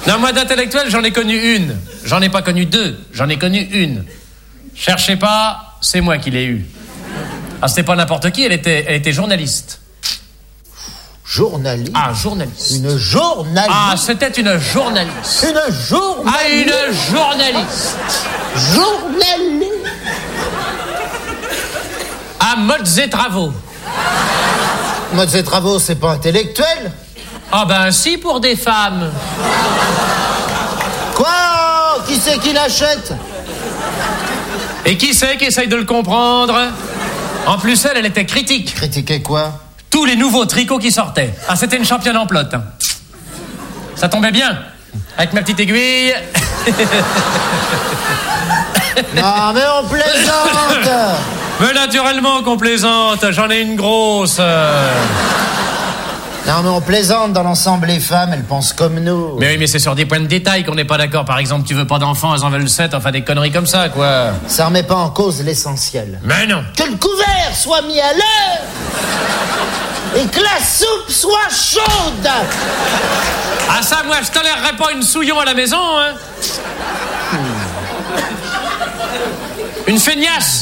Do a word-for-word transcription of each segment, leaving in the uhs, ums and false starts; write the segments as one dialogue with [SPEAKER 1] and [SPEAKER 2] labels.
[SPEAKER 1] Non, moi, d'intellectuel, j'en ai connu une. J'en ai pas connu deux. J'en ai connu une. Cherchez pas, c'est moi qui l'ai eue. Ah, c'était pas n'importe qui, elle était, elle était journaliste.
[SPEAKER 2] Journaliste?
[SPEAKER 1] Ah, journaliste.
[SPEAKER 2] Une journaliste?
[SPEAKER 1] Ah, c'était une journaliste.
[SPEAKER 2] Une journaliste?
[SPEAKER 1] Ah, une journaliste.
[SPEAKER 2] Journaliste?
[SPEAKER 1] À Modes et Travaux.
[SPEAKER 2] Modes et Travaux, c'est pas intellectuel?
[SPEAKER 1] Ah ben si, pour des femmes.
[SPEAKER 2] Quoi? Qui c'est qui l'achète?
[SPEAKER 1] Et qui c'est qui essaye de le comprendre? En plus, elle, elle était critique.
[SPEAKER 2] Critiquer quoi?
[SPEAKER 1] Tous les nouveaux tricots qui sortaient. Ah, c'était une championne en plot. Hein. Ça tombait bien. Avec ma petite aiguille.
[SPEAKER 2] Non, mais on plaisante.
[SPEAKER 1] Mais naturellement qu'on plaisante. J'en ai une grosse.
[SPEAKER 2] Non, mais on plaisante. Dans l'ensemble, les femmes, elles pensent comme nous.
[SPEAKER 1] Mais oui, mais c'est sur des points de détail qu'on n'est pas d'accord. Par exemple, tu veux pas d'enfants, elles en veulent sept. Enfin, des conneries comme ça, quoi.
[SPEAKER 2] Ça remet pas en cause l'essentiel.
[SPEAKER 1] Mais non.
[SPEAKER 2] Que le couvert soit mis à l'heure et que la soupe soit chaude.
[SPEAKER 1] Ah ça, moi, je tolérerais pas une souillon à la maison, hein. Une feignasse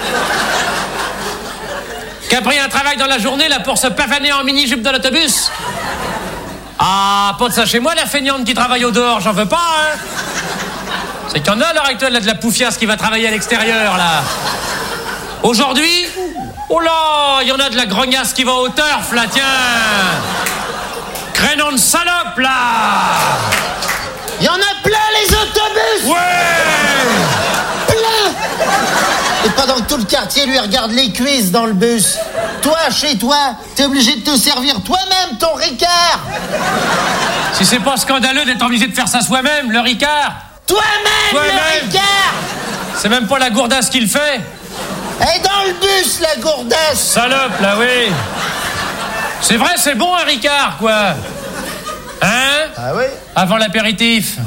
[SPEAKER 1] qui a pris un travail dans la journée, là, pour se pavaner en mini-jupe dans l'autobus. Ah, pas de ça chez moi, la feignante qui travaille au dehors, j'en veux pas, hein. C'est qu'il y en a à l'heure actuelle, là, de la poufiasse qui va travailler à l'extérieur, là. Aujourd'hui, oh là, il y en a de la grognasse qui va au turf, là, tiens. Crénon de salope, là.
[SPEAKER 2] Il y en a plein, les autobus.
[SPEAKER 1] Ouais.
[SPEAKER 2] Plein. Et pendant que tout le quartier lui regarde les cuisses dans le bus, toi, chez toi, t'es obligé de te servir toi-même ton Ricard.
[SPEAKER 1] Si c'est pas scandaleux d'être obligé de faire ça soi-même, le Ricard.
[SPEAKER 2] Toi-même,
[SPEAKER 1] Toi-même.
[SPEAKER 2] le Ricard.
[SPEAKER 1] C'est même pas la gourdasse qui le fait.
[SPEAKER 2] Et dans le bus, la gourdasse.
[SPEAKER 1] Salope, là, oui. C'est vrai, c'est bon, un Ricard, quoi. Hein?
[SPEAKER 2] Ah oui?
[SPEAKER 1] Avant l'apéritif.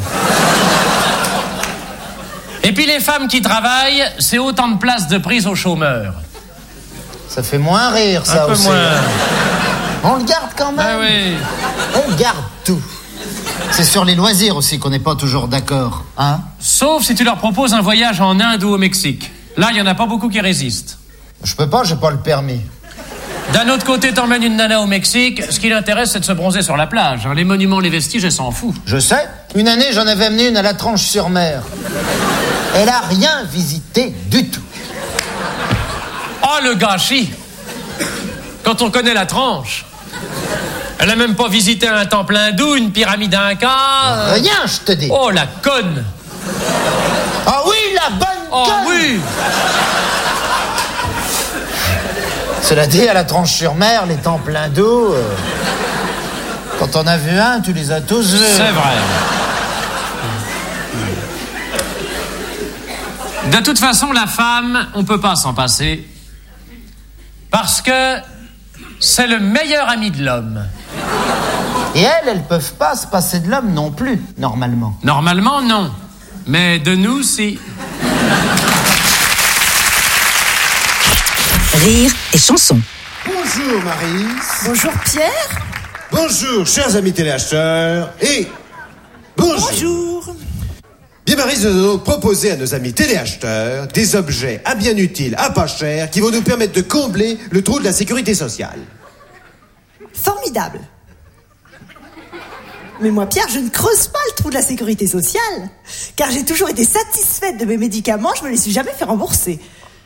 [SPEAKER 1] Et puis les femmes qui travaillent, c'est autant de places de prise aux chômeurs.
[SPEAKER 2] Ça fait moins rire, ça
[SPEAKER 1] Un peu
[SPEAKER 2] aussi.
[SPEAKER 1] moins.
[SPEAKER 2] On le garde quand même.
[SPEAKER 1] Ah oui.
[SPEAKER 2] On garde tout. C'est sur les loisirs aussi qu'on n'est pas toujours d'accord, hein?
[SPEAKER 1] Sauf si tu leur proposes un voyage en Inde ou au Mexique. Là, il y en a pas beaucoup qui résistent.
[SPEAKER 2] Je peux pas, j'ai pas le permis.
[SPEAKER 1] D'un autre côté, t'emmènes une nana au Mexique, ce qui l'intéresse, c'est de se bronzer sur la plage. Les monuments, les vestiges, elle s'en fout.
[SPEAKER 2] Je sais. Une année, j'en avais amené une à la Tranche-sur-Mer. Elle a rien visité du tout.
[SPEAKER 1] Oh, le gâchis! Quand on connaît la Tranche. Elle a même pas visité un temple hindou, une pyramide inca. euh...
[SPEAKER 2] Rien, je te dis.
[SPEAKER 1] Oh, la conne!
[SPEAKER 2] Ah oui, la bonne
[SPEAKER 1] Oh,
[SPEAKER 2] conne.
[SPEAKER 1] oui!
[SPEAKER 2] Cela dit, à la Tranche-sur-Mer, les temples hindous, euh, quand on a vu un, tu les as tous vus.
[SPEAKER 1] C'est vrai. De toute façon, la femme, on peut pas s'en passer. Parce que c'est le meilleur ami de l'homme.
[SPEAKER 2] Et elles, elles peuvent pas se passer de l'homme non plus, normalement.
[SPEAKER 1] Normalement, non. Mais de nous, si.
[SPEAKER 3] Rire et chanson.
[SPEAKER 4] Bonjour Marie.
[SPEAKER 5] Bonjour Pierre.
[SPEAKER 4] Bonjour chers amis téléacheteurs. Et bonjour.
[SPEAKER 5] Bonjour.
[SPEAKER 4] Bien Marie, nous allons proposer à nos amis téléacheteurs des objets à bien utiles, à pas cher, qui vont nous permettre de combler le trou de la sécurité sociale.
[SPEAKER 5] Formidable. Mais moi, Pierre, je ne creuse pas le trou de la sécurité sociale. Car j'ai toujours été satisfaite de mes médicaments, je me les suis jamais fait rembourser.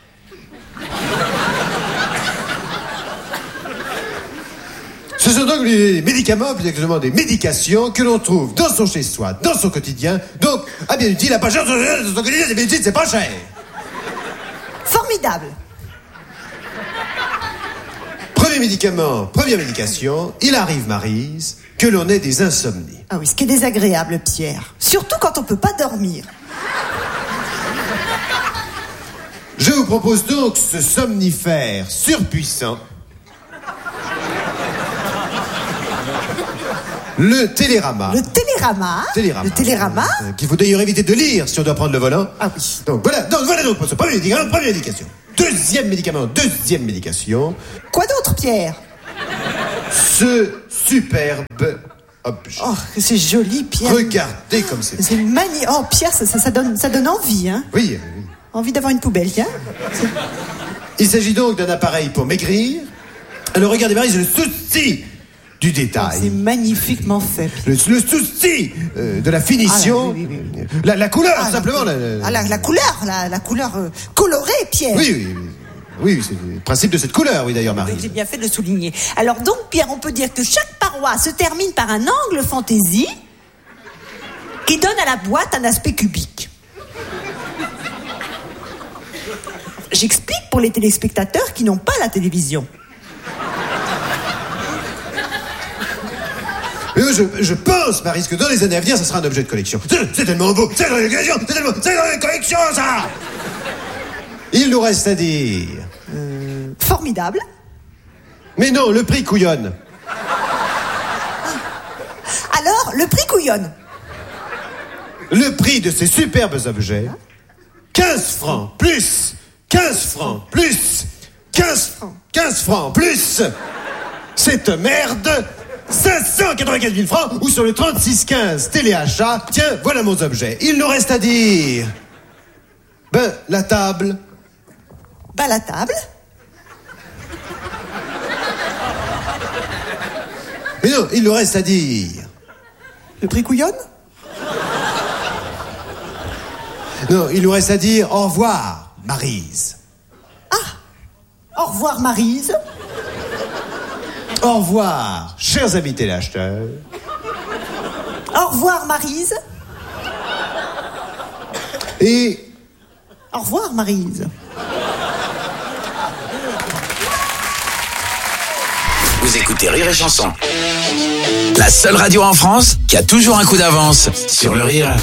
[SPEAKER 4] Ce sont donc les médicaments, plus exactement des médications, que l'on trouve dans son chez-soi, dans son quotidien. Donc, à bien utile, à pas cher, dans son quotidien, c'est bien utile, c'est pas cher.
[SPEAKER 5] Formidable.
[SPEAKER 4] Premier médicament, première médication, il arrive, Maryse, que l'on ait des insomnies.
[SPEAKER 5] Ah oui, ce qui est désagréable, Pierre. Surtout quand on peut pas dormir.
[SPEAKER 4] Je vous propose donc ce somnifère surpuissant. Le Télérama.
[SPEAKER 5] Le télérama.
[SPEAKER 4] Télérama.
[SPEAKER 5] Le télérama.
[SPEAKER 4] Euh, qu'il faut d'ailleurs éviter de lire si on doit prendre le volant.
[SPEAKER 5] Ah oui.
[SPEAKER 4] Donc voilà, donc voilà donc pour ce premier médicament, première médication. Deuxième médicament, deuxième médication.
[SPEAKER 5] Quoi d'autre, Pierre?
[SPEAKER 4] Ce superbe Hop. je-
[SPEAKER 5] Oh, que c'est joli, Pierre.
[SPEAKER 4] Regardez comme c'est.
[SPEAKER 5] C'est magnifique. Oh, Pierre, ça, ça, ça donne, ça donne envie, hein.
[SPEAKER 4] Oui. oui.
[SPEAKER 5] Envie d'avoir une poubelle, tiens.
[SPEAKER 4] Il s'agit donc d'un appareil pour maigrir. Alors regardez, Marie, c'est le souci du détail.
[SPEAKER 5] C'est magnifiquement fait.
[SPEAKER 4] Le, le souci euh, de la finition.
[SPEAKER 5] Ah, là, oui, oui,
[SPEAKER 4] La, la couleur,
[SPEAKER 5] Ah,
[SPEAKER 4] simplement.
[SPEAKER 5] La,
[SPEAKER 4] la, la-
[SPEAKER 5] ah, la, la couleur, la, la couleur euh, colorée, Pierre.
[SPEAKER 4] Oui, oui, oui. Oui, c'est le principe de cette couleur, oui, d'ailleurs, Marie.
[SPEAKER 5] J'ai bien fait de le souligner. Alors donc, Pierre, on peut dire que chaque paroi se termine par un angle fantaisie qui donne à la boîte un aspect cubique. J'explique pour les téléspectateurs qui n'ont pas la télévision.
[SPEAKER 4] Euh, je, je pense, Marie, que dans les années à venir, ça sera un objet de collection. C'est, c'est tellement beau, c'est dans les collections, c'est tellement, c'est dans les collections, ça. Il nous reste à dire.
[SPEAKER 5] Formidable.
[SPEAKER 4] Mais non, le prix couillonne.
[SPEAKER 5] Alors, le prix couillonne.
[SPEAKER 4] Le prix de ces superbes objets, quinze francs plus, quinze francs plus, quinze francs, quinze francs plus, cette merde, cinq cent quatre-vingt-quinze mille francs, ou sur le trente-six quinze téléachat, tiens, voilà mon objet. Il nous reste à dire, ben, la table.
[SPEAKER 5] Bah, la table.
[SPEAKER 4] Mais non, il nous reste à dire,
[SPEAKER 5] Le prix couillonne.
[SPEAKER 4] non, il nous reste à dire au revoir, Maryse.
[SPEAKER 5] Au revoir, Maryse.
[SPEAKER 4] Au revoir, chers amis téléacheteurs.
[SPEAKER 5] Au revoir, Maryse.
[SPEAKER 4] Et
[SPEAKER 5] Au revoir, Maryse.
[SPEAKER 3] Vous écoutez Rire et Chanson. La seule radio en France qui a toujours un coup d'avance sur le rire.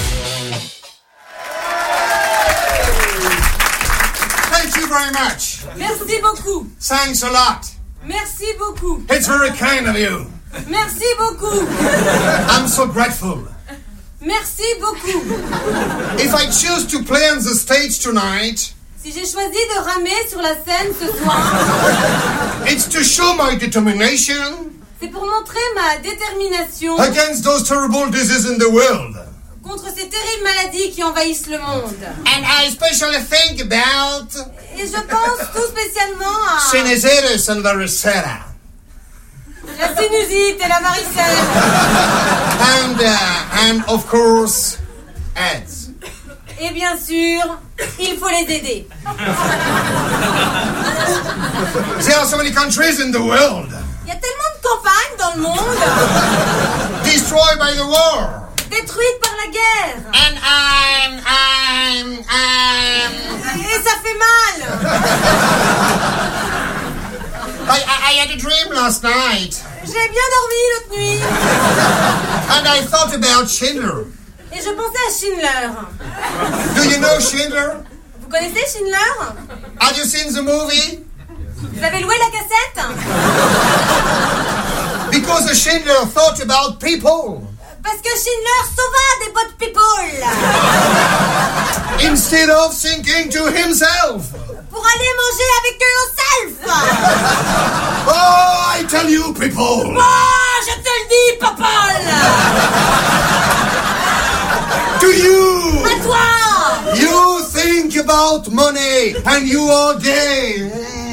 [SPEAKER 6] Thank you very much.
[SPEAKER 7] Merci beaucoup.
[SPEAKER 6] Thanks a lot.
[SPEAKER 7] Merci beaucoup.
[SPEAKER 6] It's very kind of you.
[SPEAKER 7] Merci beaucoup.
[SPEAKER 6] I'm so grateful.
[SPEAKER 7] Merci beaucoup.
[SPEAKER 6] If I choose to play on the stage tonight,
[SPEAKER 7] Si j'ai choisi de ramer sur la scène ce soir,
[SPEAKER 6] it's to show my determination
[SPEAKER 7] c'est pour montrer ma détermination
[SPEAKER 6] against those terrible diseases in the world.
[SPEAKER 7] contre ces terribles maladies qui envahissent le monde.
[SPEAKER 6] And I especially think about
[SPEAKER 7] Et je pense tout spécialement à
[SPEAKER 6] sinusitis and varicella.
[SPEAKER 7] la sinusite et la varicelle.
[SPEAKER 6] And, uh, and of course, AIDS.
[SPEAKER 7] Et bien sûr, il faut les aider.
[SPEAKER 6] There are so many countries in the world
[SPEAKER 7] Il y a tellement de campagnes dans le monde,
[SPEAKER 6] destroyed by the war.
[SPEAKER 7] détruites par la guerre.
[SPEAKER 6] And I'm, I'm, I'm...
[SPEAKER 7] Et ça fait mal.
[SPEAKER 6] I, I, I had a dream last night.
[SPEAKER 7] J'ai bien dormi l'autre nuit.
[SPEAKER 6] And I thought about Schindler.
[SPEAKER 7] Et je pensais à Schindler.
[SPEAKER 6] Do you know Schindler?
[SPEAKER 7] Vous connaissez Schindler?
[SPEAKER 6] Have you seen the movie?
[SPEAKER 7] Vous avez loué la cassette?
[SPEAKER 6] Because the Schindler thought about people.
[SPEAKER 7] Parce que Schindler sauva des bonnes people.
[SPEAKER 6] Instead of thinking to himself.
[SPEAKER 7] Pour aller manger avec eux au self.
[SPEAKER 6] Oh, I tell you people.
[SPEAKER 7] Oh, je te le dis, Popol.
[SPEAKER 6] To you.
[SPEAKER 7] À toi.
[SPEAKER 6] You think about money and you are gay.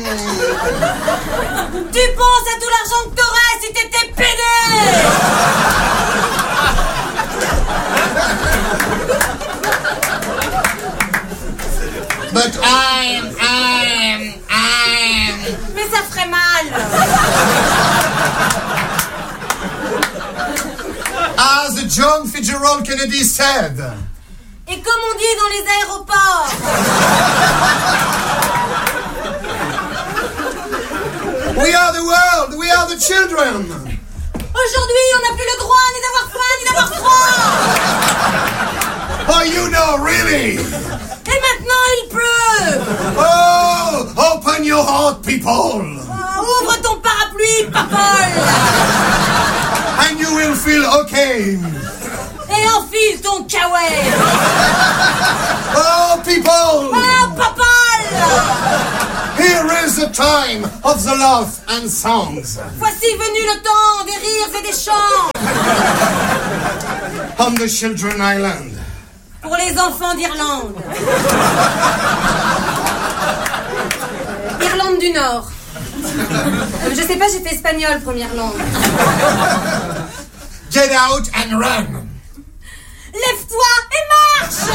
[SPEAKER 7] Tu penses à tout l'argent que t'aurais si t'étais pédé.
[SPEAKER 6] But I'm, I'm, I'm...
[SPEAKER 7] Mais ça ferait mal.
[SPEAKER 6] As John Fitzgerald Kennedy said.
[SPEAKER 7] Et comme on dit dans les aéroports.
[SPEAKER 6] We are the world, we are the children.
[SPEAKER 7] Aujourd'hui, on n'a plus le droit ni d'avoir faim ni d'avoir froid.
[SPEAKER 6] Oh, you know, really.
[SPEAKER 7] Et maintenant, il pleut.
[SPEAKER 6] Oh, open your heart, people.
[SPEAKER 7] Oh, ouvre ton parapluie, Popol.
[SPEAKER 6] And you will feel okay.
[SPEAKER 7] Et enfile ton kawaii.
[SPEAKER 6] Oh, people.
[SPEAKER 7] Oh, Popol.
[SPEAKER 6] Here is the time of the love and songs.
[SPEAKER 7] Voici venu le temps des rires et des chants.
[SPEAKER 6] On the Children Island.
[SPEAKER 7] Pour les enfants d'Irlande. Irlande du Nord. Euh, je sais pas, j'ai fait espagnol, première langue.
[SPEAKER 6] Get out and run.
[SPEAKER 7] Lève-toi et marche.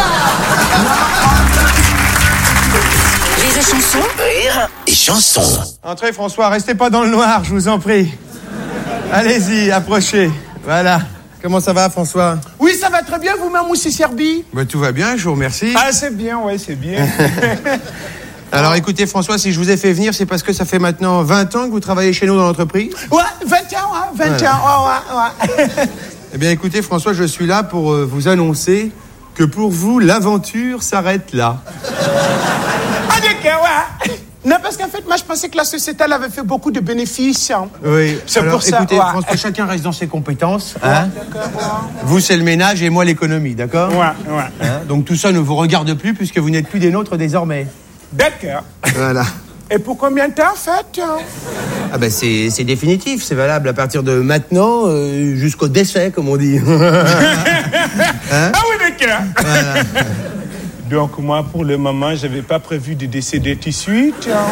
[SPEAKER 3] Rire et chanson. Rire et chanson.
[SPEAKER 8] Entrez François, restez pas dans le noir, je vous en prie. Allez-y, approchez. Voilà. Comment ça va François?
[SPEAKER 9] Oui, ça va très bien, vous-même, Moussi Serbi?
[SPEAKER 8] Bah, tout va bien, je vous remercie.
[SPEAKER 9] Ah, c'est bien, ouais, c'est bien.
[SPEAKER 8] Alors écoutez François, si je vous ai fait venir, c'est parce que ça fait maintenant vingt ans que vous travaillez chez nous dans l'entreprise?
[SPEAKER 9] Ouais, vingt ans, ouais, vingt
[SPEAKER 8] Voilà.
[SPEAKER 9] ans, ouais, ouais, ouais.
[SPEAKER 8] Eh bien écoutez François, je suis là pour euh, vous annoncer que pour vous, l'aventure s'arrête là.
[SPEAKER 9] Ah, d'accord, ouais. Non, parce qu'en fait, moi, je pensais que la société, elle avait fait beaucoup de bénéfices. Hein.
[SPEAKER 8] Oui,
[SPEAKER 9] C'est
[SPEAKER 8] alors,
[SPEAKER 9] pour ça,
[SPEAKER 8] écoutez,
[SPEAKER 9] ouais.
[SPEAKER 8] François, chacun reste dans ses compétences. Hein.
[SPEAKER 9] D'accord, ouais.
[SPEAKER 8] Vous, c'est le ménage et moi, l'économie, d'accord?
[SPEAKER 9] Ouais, ouais.
[SPEAKER 8] Hein, donc tout ça ne vous regarde plus puisque vous n'êtes plus des nôtres désormais.
[SPEAKER 9] D'accord.
[SPEAKER 8] Voilà.
[SPEAKER 9] Et pour combien de temps, en fait? Hein?
[SPEAKER 8] Ah ben c'est, c'est définitif, c'est valable à partir de maintenant euh, jusqu'au décès, comme on dit. Hein?
[SPEAKER 9] Ah oui, d'accord.
[SPEAKER 8] Voilà.
[SPEAKER 9] Donc, moi, pour le moment, je n'avais pas prévu de décéder tout de suite. Hein.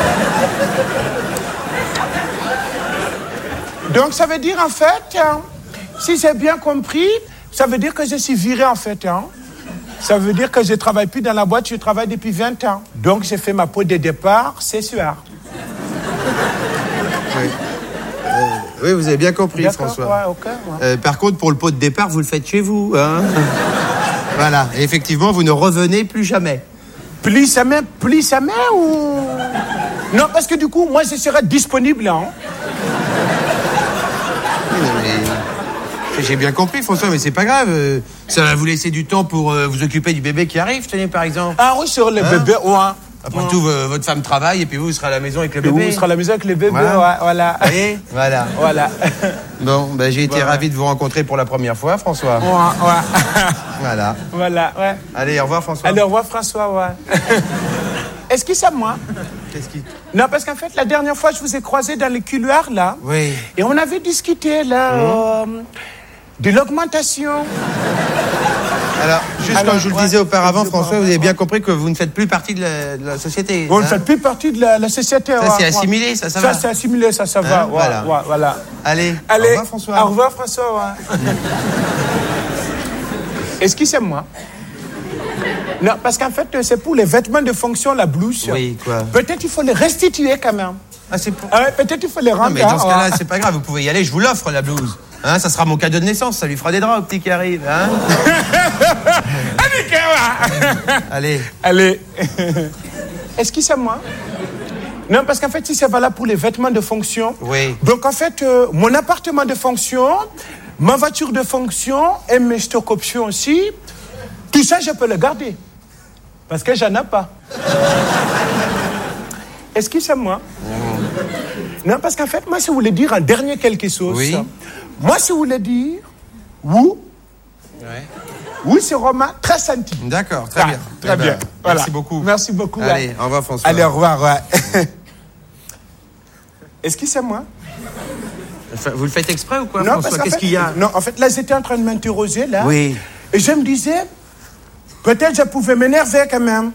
[SPEAKER 9] Donc, ça veut dire, en fait, hein, si j'ai bien compris, ça veut dire que je suis viré, en fait. Hein. Ça veut dire que je ne travaille plus dans la boîte, je travaille depuis vingt ans. Donc, j'ai fait ma peau de départ ce soir.
[SPEAKER 8] Oui. Euh, oui, vous avez bien compris,
[SPEAKER 9] D'accord,
[SPEAKER 8] François.
[SPEAKER 9] ouais, ok, ouais.
[SPEAKER 8] Euh, par contre, pour le pot de départ, vous le faites chez vous. Hein. Voilà. Et effectivement, vous ne revenez plus jamais.
[SPEAKER 9] Plus jamais, plus jamais ou... Non, parce que du coup, moi, je serai disponible. Hein.
[SPEAKER 8] Oui, non, mais... J'ai bien compris, François, mais c'est pas grave. Euh, Ça va vous laisser du temps pour euh, vous occuper du bébé qui arrive, tenez, par exemple.
[SPEAKER 9] Ah oui, sur le
[SPEAKER 8] Hein?
[SPEAKER 9] bébé, ouais.
[SPEAKER 8] Après
[SPEAKER 9] Ouais.
[SPEAKER 8] tout, v- votre femme travaille et puis vous, vous serez à la maison avec le
[SPEAKER 9] Et
[SPEAKER 8] bébé.
[SPEAKER 9] vous serez à la maison avec les bébés,
[SPEAKER 8] Voilà.
[SPEAKER 9] ouais, voilà.
[SPEAKER 8] Vous voyez? Voilà.
[SPEAKER 9] Voilà.
[SPEAKER 8] Bon, ben, j'ai été
[SPEAKER 9] Voilà.
[SPEAKER 8] ravi de vous rencontrer pour la première fois, François.
[SPEAKER 9] Ouais, ouais.
[SPEAKER 8] Voilà.
[SPEAKER 9] Voilà, ouais.
[SPEAKER 8] Allez, au revoir, François.
[SPEAKER 9] Allez, au revoir, François, ouais. Est-ce que c'est moi?
[SPEAKER 8] Qu'est-ce qui...
[SPEAKER 9] Non, parce qu'en fait, la dernière fois, je vous ai croisé dans les couloirs, là.
[SPEAKER 8] Oui.
[SPEAKER 9] Et on avait discuté, là, euh, de l'augmentation.
[SPEAKER 8] Alors, juste
[SPEAKER 9] Alors,
[SPEAKER 8] comme je vous le
[SPEAKER 9] ouais.
[SPEAKER 8] disais auparavant,
[SPEAKER 9] Je
[SPEAKER 8] François,
[SPEAKER 9] vois.
[SPEAKER 8] vous avez bien compris que vous ne faites plus partie de la, de la société.
[SPEAKER 9] Vous ne
[SPEAKER 8] hein.
[SPEAKER 9] faites plus partie de la, la société.
[SPEAKER 8] Ça,
[SPEAKER 9] ouais,
[SPEAKER 8] c'est
[SPEAKER 9] ouais.
[SPEAKER 8] assimilé, ça, ça
[SPEAKER 9] Ça,
[SPEAKER 8] va.
[SPEAKER 9] c'est assimilé, ça, ça va.
[SPEAKER 8] Hein,
[SPEAKER 9] Ouais,
[SPEAKER 8] voilà.
[SPEAKER 9] ouais, voilà.
[SPEAKER 8] Allez,
[SPEAKER 9] Allez,
[SPEAKER 8] au revoir, François.
[SPEAKER 9] Au revoir, François, ouais. Excusez-moi. Non, parce qu'en fait, c'est pour les vêtements de fonction, la blouse.
[SPEAKER 8] Oui, quoi.
[SPEAKER 9] Peut-être il faut les restituer quand même.
[SPEAKER 8] Ah, c'est pour...
[SPEAKER 9] Ah ouais, peut-être il faut les
[SPEAKER 8] Non,
[SPEAKER 9] rendre.
[SPEAKER 8] mais dans ce
[SPEAKER 9] hein,
[SPEAKER 8] cas-là,
[SPEAKER 9] ouais.
[SPEAKER 8] c'est pas grave, vous pouvez y aller, je vous l'offre, la blouse. Hein, ça sera mon cadeau de naissance, ça lui fera des draps au petit qui arrive. Hein.
[SPEAKER 9] Allez, Kawa.
[SPEAKER 8] Allez.
[SPEAKER 9] Allez. Excusez-moi. Non, parce qu'en fait, si c'est valable pour les vêtements de fonction.
[SPEAKER 8] Oui.
[SPEAKER 9] Donc, en fait, euh, mon appartement de fonction, ma voiture de fonction et mes stock options aussi, tout ça, je peux le garder. Parce que j'en ai pas. Excusez-moi. Non, parce qu'en fait, moi, si vous voulez dire en dernier quelque chose,
[SPEAKER 8] Oui.
[SPEAKER 9] moi, si vous voulez dire, oui,
[SPEAKER 8] Ouais.
[SPEAKER 9] oui, c'est Romain, très senti.
[SPEAKER 8] D'accord, très
[SPEAKER 9] Ah,
[SPEAKER 8] bien.
[SPEAKER 9] Très
[SPEAKER 8] Eh ben,
[SPEAKER 9] bien. Voilà.
[SPEAKER 8] Merci beaucoup.
[SPEAKER 9] Merci beaucoup.
[SPEAKER 8] Allez,
[SPEAKER 9] ouais.
[SPEAKER 8] au revoir, François.
[SPEAKER 9] Allez, au revoir, ouais. Est-ce que c'est moi?
[SPEAKER 8] Enfin, vous le faites exprès ou quoi,
[SPEAKER 9] Non,
[SPEAKER 8] François?
[SPEAKER 9] parce qu'en
[SPEAKER 8] Qu'est-ce
[SPEAKER 9] fait-
[SPEAKER 8] qu'il y a?
[SPEAKER 9] Non, en fait, là, j'étais en train de m'interroger, là.
[SPEAKER 8] Oui.
[SPEAKER 9] Et je me disais, peut-être je pouvais m'énerver quand même.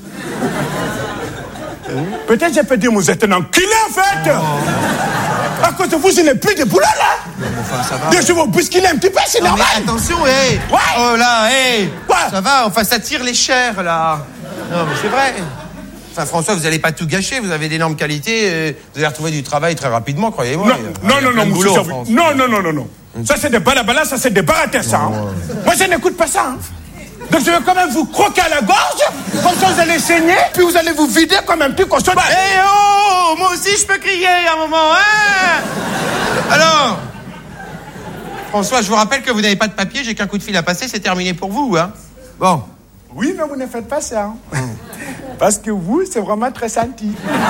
[SPEAKER 9] Peut-être je peux dire, vous êtes un enculé, en fait. À cause de vous, je n'ai plus de boulot, là.
[SPEAKER 8] Enfin, ça va.
[SPEAKER 9] Donc, je vais vous bousculer un petit peu, c'est
[SPEAKER 8] Non,
[SPEAKER 9] normal.
[SPEAKER 8] mais attention, hé.
[SPEAKER 9] Ouais.
[SPEAKER 8] Oh là, hé.
[SPEAKER 9] Quoi?
[SPEAKER 8] Ça va, enfin, ça tire les chairs, là. Non, mais c'est vrai. Enfin, François, vous n'allez pas tout gâcher, vous avez d'énormes qualités, euh, vous allez retrouver du travail très rapidement, croyez-moi.
[SPEAKER 9] Non,
[SPEAKER 8] Il y a-
[SPEAKER 9] non,
[SPEAKER 8] il y a
[SPEAKER 9] non,
[SPEAKER 8] plein
[SPEAKER 9] non,
[SPEAKER 8] de
[SPEAKER 9] monsieur
[SPEAKER 8] boulot en
[SPEAKER 9] Servi-
[SPEAKER 8] France.
[SPEAKER 9] Non, non, non, non, non. Ça, c'est des balabala, ça, c'est des baratés, ça. Hein. Moi, je n'écoute pas ça. Hein. Donc, je vais quand même vous croquer à la gorge, comme ça, vous allez saigner, puis vous allez vous vider comme un petit cochon.
[SPEAKER 8] Eh oh, moi aussi, je peux crier à un moment, hein. Alors, François, je vous rappelle que vous n'avez pas de papier, j'ai qu'un coup de fil à passer, c'est terminé pour vous, hein. Bon.
[SPEAKER 9] Oui, mais vous ne faites pas ça. Hein. Parce que vous, c'est vraiment très senti.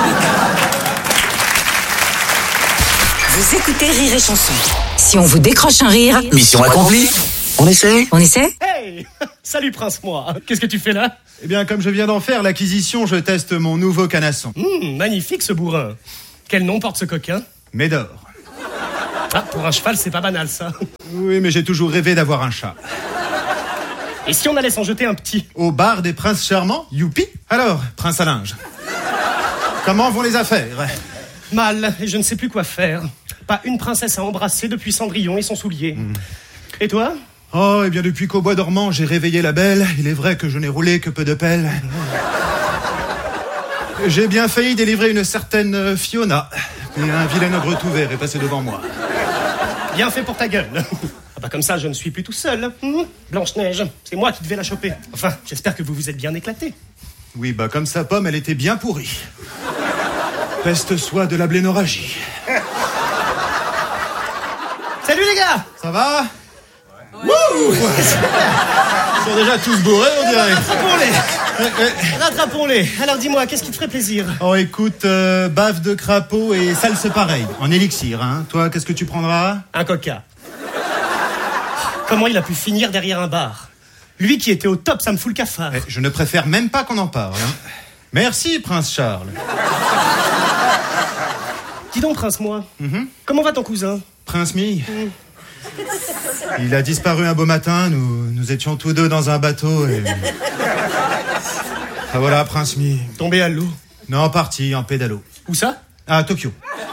[SPEAKER 10] Vous écoutez Rire et Chanson. Si on vous décroche un rire,
[SPEAKER 3] Mission accomplie. On essaie?
[SPEAKER 10] on essaie?
[SPEAKER 11] Hey! Salut Prince-moi! Qu'est-ce que tu fais là? Eh bien, comme je viens d'en faire l'acquisition, je teste mon nouveau canasson.
[SPEAKER 12] Mmh, magnifique ce bourrin. Quel nom porte ce coquin?
[SPEAKER 11] Médor.
[SPEAKER 12] Ah, pour un cheval, c'est pas banal, ça.
[SPEAKER 11] Oui, mais j'ai toujours rêvé d'avoir un chat.
[SPEAKER 12] Et si on allait s'en jeter un petit?
[SPEAKER 11] Au bar des princes charmants? Youpi. Alors, prince à linge, comment vont les affaires?
[SPEAKER 12] Mal, et je ne sais plus quoi faire. Pas une princesse à embrasser depuis Cendrillon et son soulier. Mmh. Et toi?
[SPEAKER 11] Oh, eh bien, depuis qu'au bois dormant, j'ai réveillé la belle, il est vrai que je n'ai roulé que peu de pelles. J'ai bien failli délivrer une certaine Fiona. Et un vilain ogre tout vert est passé devant moi.
[SPEAKER 12] Bien fait pour ta gueule. Ah bah comme ça, je ne suis plus tout seul. Mmh. Blanche-Neige, c'est moi qui devais la choper. Enfin, j'espère que vous vous êtes bien éclatés.
[SPEAKER 11] Oui, bah comme sa pomme, elle était bien pourrie. Peste soit de la blénorragie.
[SPEAKER 12] Salut les gars!
[SPEAKER 11] Ça va? Ouais. Wouh! Ils sont déjà tous bourrés, on dirait.
[SPEAKER 12] Rattrapons-les. Rattrapons-les. Alors dis-moi, qu'est-ce qui te ferait plaisir?
[SPEAKER 11] Oh, écoute, euh, bave de crapaud et salse pareil, en élixir, hein. Toi, qu'est-ce que tu prendras?
[SPEAKER 12] Un coca. Comment il a pu finir derrière un bar? Lui qui était au top, ça me fout le cafard.
[SPEAKER 11] Eh, je ne préfère même pas qu'on en parle, hein. Merci, Prince Charles.
[SPEAKER 12] Dis donc, Prince moi,
[SPEAKER 11] mm-hmm.
[SPEAKER 12] Comment va ton cousin?
[SPEAKER 11] Prince Mi. Mm. Il a disparu un beau matin, nous, nous étions tous deux dans un bateau et... Ah voilà, Prince Mi.
[SPEAKER 12] Tombé à l'eau?
[SPEAKER 11] Non, parti, en pédalo.
[SPEAKER 12] Où ça?
[SPEAKER 11] À Tokyo.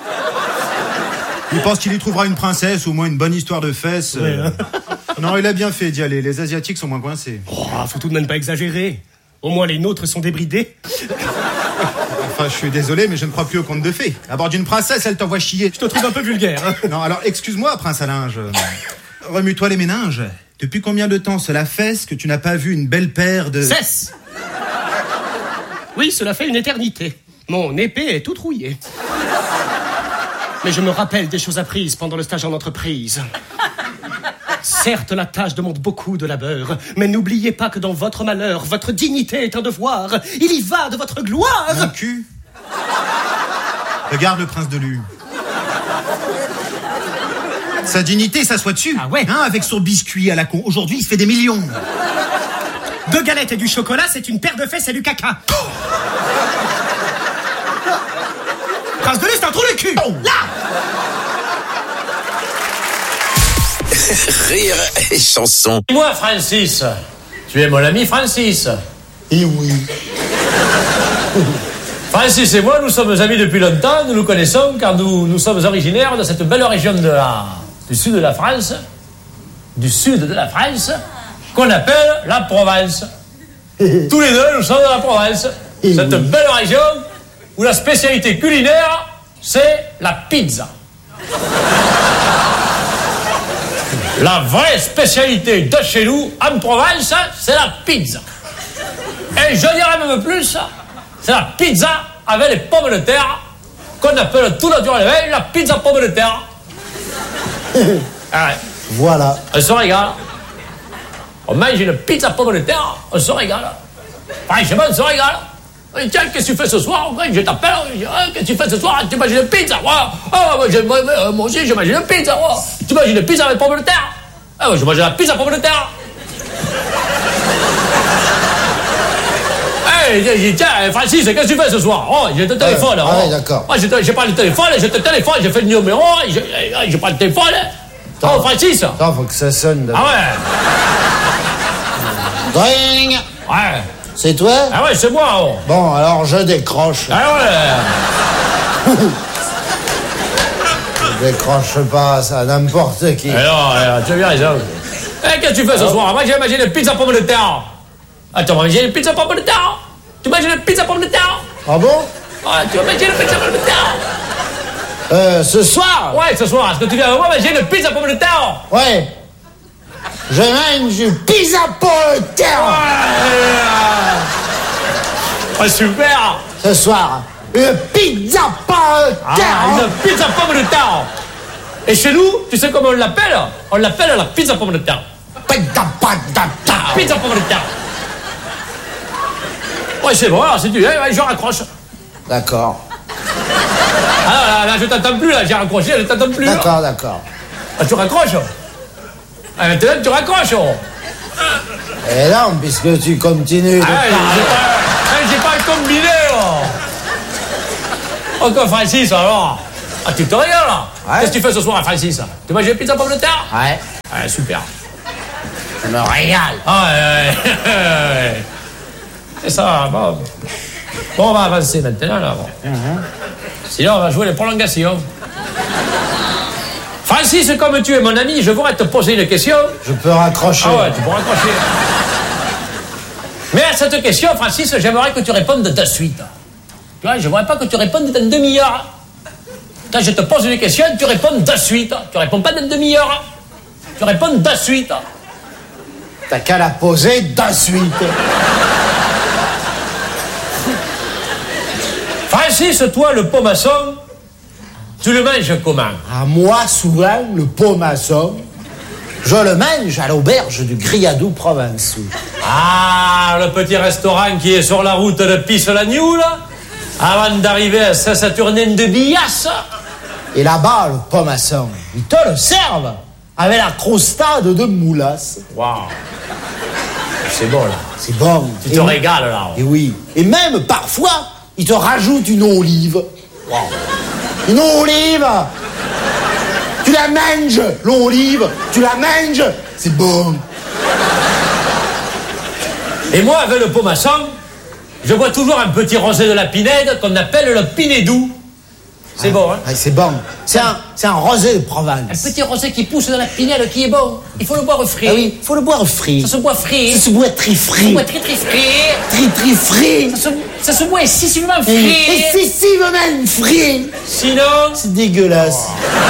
[SPEAKER 11] Il pense qu'il y trouvera une princesse ou au moins une bonne histoire de fesses.
[SPEAKER 12] Ouais,
[SPEAKER 11] euh...
[SPEAKER 12] hein.
[SPEAKER 11] Non, il a bien fait d'y aller, les Asiatiques sont moins coincés.
[SPEAKER 12] Oh, faut tout de même pas exagérer. Au moins les nôtres sont débridés.
[SPEAKER 11] Enfin, je suis désolé, mais je ne crois plus au conte de fées. À bord d'une princesse, elle t'envoie chier.
[SPEAKER 12] Je te trouve un peu vulgaire, hein.
[SPEAKER 11] Non, alors, excuse-moi, prince à linge. Remue-toi les méninges. Depuis combien de temps cela fait que tu n'as pas vu une belle paire de...
[SPEAKER 12] Cesse! Oui, cela fait une éternité. Mon épée est toute rouillée. Mais je me rappelle des choses apprises pendant le stage en entreprise. Certes, la tâche demande beaucoup de labeur, mais n'oubliez pas que dans votre malheur, votre dignité est un devoir. Il y va de votre gloire.
[SPEAKER 11] Mon cul. Regarde le prince de Lu. Sa dignité s'assoit dessus.
[SPEAKER 12] Ah ouais?
[SPEAKER 11] Hein, avec son biscuit à la con. Aujourd'hui, il se fait des millions.
[SPEAKER 12] Deux galettes et du chocolat, c'est une paire de fesses et du caca. Oh, prince de Lu, c'est un trou de cul. Oh. Là.
[SPEAKER 3] Rire et chanson.
[SPEAKER 1] Moi, Francis. Tu es mon ami Francis.
[SPEAKER 2] Eh oui.
[SPEAKER 1] Francis et moi, nous sommes amis depuis longtemps. Nous nous connaissons car nous, nous sommes originaires de cette belle région de la, du sud de la France, du sud de la France, qu'on appelle la Provence. Tous les deux, nous sommes de la Provence.
[SPEAKER 2] Eh
[SPEAKER 1] Cette
[SPEAKER 2] oui.
[SPEAKER 1] belle région où la spécialité culinaire, c'est la pizza. La vraie spécialité de chez nous, en Provence, c'est la pizza. Et je dirais même plus, c'est la pizza avec les pommes de terre, qu'on appelle tout naturellement la pizza pomme de terre. Ah ouais.
[SPEAKER 2] Voilà.
[SPEAKER 1] On se régale. On mange une pizza pomme de terre, on se régale. Franchement, on se régale. Et tiens, qu'est-ce que tu fais ce soir? Je t'appelle, je dis, ah, qu'est-ce que tu fais ce soir? Tu manges une pizza? Ah, ah, moi, je, moi, moi aussi, je mange une pizza. Ah. Tu manges une pizza avec pommes de terre? Ah, moi, je mange la pizza pomme de terre. Hey, je dis, tiens, Francis, qu'est-ce que tu fais ce soir? Oh, j'ai le téléphone.
[SPEAKER 2] Ah,
[SPEAKER 1] oh.
[SPEAKER 2] ouais, d'accord.
[SPEAKER 1] Moi, j'ai, j'ai pas le téléphone, j'ai le téléphone, j'ai fait le numéro, j'ai, j'ai pas le téléphone. Oh, Francis.
[SPEAKER 2] Attends, faut que ça sonne.
[SPEAKER 1] Ah ouais.
[SPEAKER 2] Dring.
[SPEAKER 1] Ouais.
[SPEAKER 2] C'est toi?
[SPEAKER 1] Ah ouais, c'est moi. Oh.
[SPEAKER 2] Bon, alors je décroche.
[SPEAKER 1] Ah ouais.
[SPEAKER 2] Je décroche pas, ça, n'importe qui.
[SPEAKER 1] Alors, alors, tu as bien raison. Eh, qu'est-ce que tu fais ce soir? Moi, j'ai mangé une pizza pomme de terre. Attends, moi, j'ai une pizza pomme de terre. Tu manges une pizza pomme de terre?
[SPEAKER 2] Ah bon?
[SPEAKER 1] Ouais, tu vas manger une pizza pomme de terre.
[SPEAKER 2] Euh, ce soir?
[SPEAKER 1] Ouais, ce soir, est-ce que tu viens avec moi manger une pizza pomme de terre?
[SPEAKER 2] Ouais. Je mange une pizza pomme de terre.
[SPEAKER 1] Ouais, super.
[SPEAKER 2] Ce soir, une pizza pomme de terre.
[SPEAKER 1] Ah, une pizza pomme de terre. Et chez nous, tu sais comment on l'appelle? On l'appelle la pizza pomme de terre.
[SPEAKER 2] Pizza pomme de terre.
[SPEAKER 1] Pizza pomme de terre. Ouais, c'est bon, alors si tu veux, ouais, je raccroche.
[SPEAKER 2] D'accord.
[SPEAKER 1] Ah là, là, je t'entends plus, là, j'ai raccroché, je t'entends plus.
[SPEAKER 2] D'accord, d'accord.
[SPEAKER 1] Ah, tu raccroches? Ah, maintenant, tu raccroches.
[SPEAKER 2] Eh non, puisque tu continues de
[SPEAKER 1] Ah,
[SPEAKER 2] parler.
[SPEAKER 1] j'ai pas, eh, j'ai pas combiné, là. Encore Francis, alors. Ah, tu te régales, là.
[SPEAKER 2] Ouais.
[SPEAKER 1] Qu'est-ce que tu fais ce soir, Francis? Tu manges des pizzas pommes de terre?
[SPEAKER 2] Ouais,
[SPEAKER 1] Ouais, super.
[SPEAKER 2] je me régale.
[SPEAKER 1] Ah, ouais, ouais, ouais. C'est ça, bon. Bon, on va avancer maintenant, là. Bon. Sinon, on va jouer les prolongations. Francis, comme tu es mon ami, je voudrais te poser une question.
[SPEAKER 2] Je peux raccrocher.
[SPEAKER 1] Ah ouais, tu peux raccrocher. Mais à cette question, Francis, j'aimerais que tu répondes de suite. Tu vois, je ne voudrais pas que tu répondes dans une demi-heure. Quand je te pose une question, tu réponds de suite. Tu réponds pas dans une demi-heure. Tu réponds de suite.
[SPEAKER 2] T'as qu'à la poser de suite.
[SPEAKER 1] Francis, toi, le pomasson, tu le manges comment?
[SPEAKER 2] À moi, souvent, le pomasson, je le mange à l'auberge du Griadou Provençaux.
[SPEAKER 1] Ah, le petit restaurant qui est sur la route de Pisse-la-New, là, avant d'arriver à Saint-Saturnin de Billasse.
[SPEAKER 2] Et là-bas, le pomasson, ils te le servent avec la crostade de moulasse.
[SPEAKER 1] Waouh. C'est bon, là.
[SPEAKER 2] C'est bon.
[SPEAKER 1] Tu te
[SPEAKER 2] Et-
[SPEAKER 1] régales, là.
[SPEAKER 2] Et oui. Et même, parfois, ils te rajoutent une olive.
[SPEAKER 1] Wow.
[SPEAKER 2] Une olive. Tu la manges, l'olive. Tu la manges. C'est bon.
[SPEAKER 1] Et moi, avec le pomasson, je bois toujours un petit rosé de la Pinède qu'on appelle le Pinédou. C'est bon, hein?
[SPEAKER 2] Ah, c'est bon. C'est un, c'est un rosé de Provence.
[SPEAKER 1] Un petit rosé qui pousse dans la Pinède qui est bon. Il faut le boire frais.
[SPEAKER 2] Ah oui, faut le boire frit.
[SPEAKER 1] Ça se boit frais.
[SPEAKER 2] Ça se boit très
[SPEAKER 1] Ça se
[SPEAKER 2] frit.
[SPEAKER 1] boit très très frais.
[SPEAKER 2] Très très frit.
[SPEAKER 1] Ça se, ça se boit excessivement frais.
[SPEAKER 2] Excessivement frit.
[SPEAKER 1] Sinon,
[SPEAKER 2] C'est dégueulasse.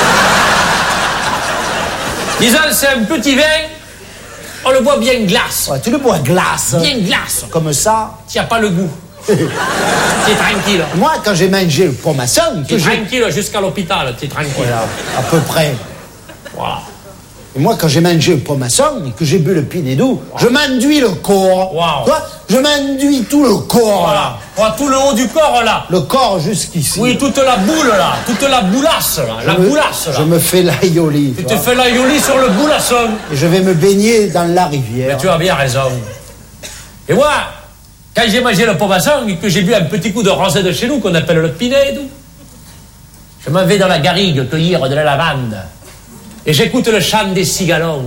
[SPEAKER 1] disons, c'est un petit vin, on le boit bien glace.
[SPEAKER 2] Ouais, tu le bois glace.
[SPEAKER 1] Bien glace.
[SPEAKER 2] Comme ça.
[SPEAKER 1] Tu n'as pas le goût. Tu es tranquille.
[SPEAKER 2] Moi, quand j'ai mangé le pomasson,
[SPEAKER 1] Tu
[SPEAKER 2] que
[SPEAKER 1] es
[SPEAKER 2] j'ai...
[SPEAKER 1] tranquille jusqu'à l'hôpital. Tu es tranquille.
[SPEAKER 2] Voilà, à peu près.
[SPEAKER 1] Voilà.
[SPEAKER 2] Et moi, quand j'ai mangé le pomasson et que j'ai bu le Pinédou, je m'enduis le corps.
[SPEAKER 1] Wow.
[SPEAKER 2] Toi, je m'enduis tout le corps,
[SPEAKER 1] Voilà.
[SPEAKER 2] là.
[SPEAKER 1] Voilà, tout le haut du corps, là.
[SPEAKER 2] Le corps jusqu'ici.
[SPEAKER 1] Oui, toute la boule, là. Toute la boulasse, là. La
[SPEAKER 2] Je me-
[SPEAKER 1] boulasse, là.
[SPEAKER 2] Je me fais l'aïoli.
[SPEAKER 1] Tu te fais la yoli sur le boulasson.
[SPEAKER 2] Et je vais me baigner dans la rivière.
[SPEAKER 1] Mais tu as bien raison. Et moi, quand j'ai mangé le pomasson et que j'ai bu un petit coup de rosé de chez nous qu'on appelle le Pinédou, je m'en vais dans la garrigue cueillir de la lavande. Et j'écoute le chant des cigalons.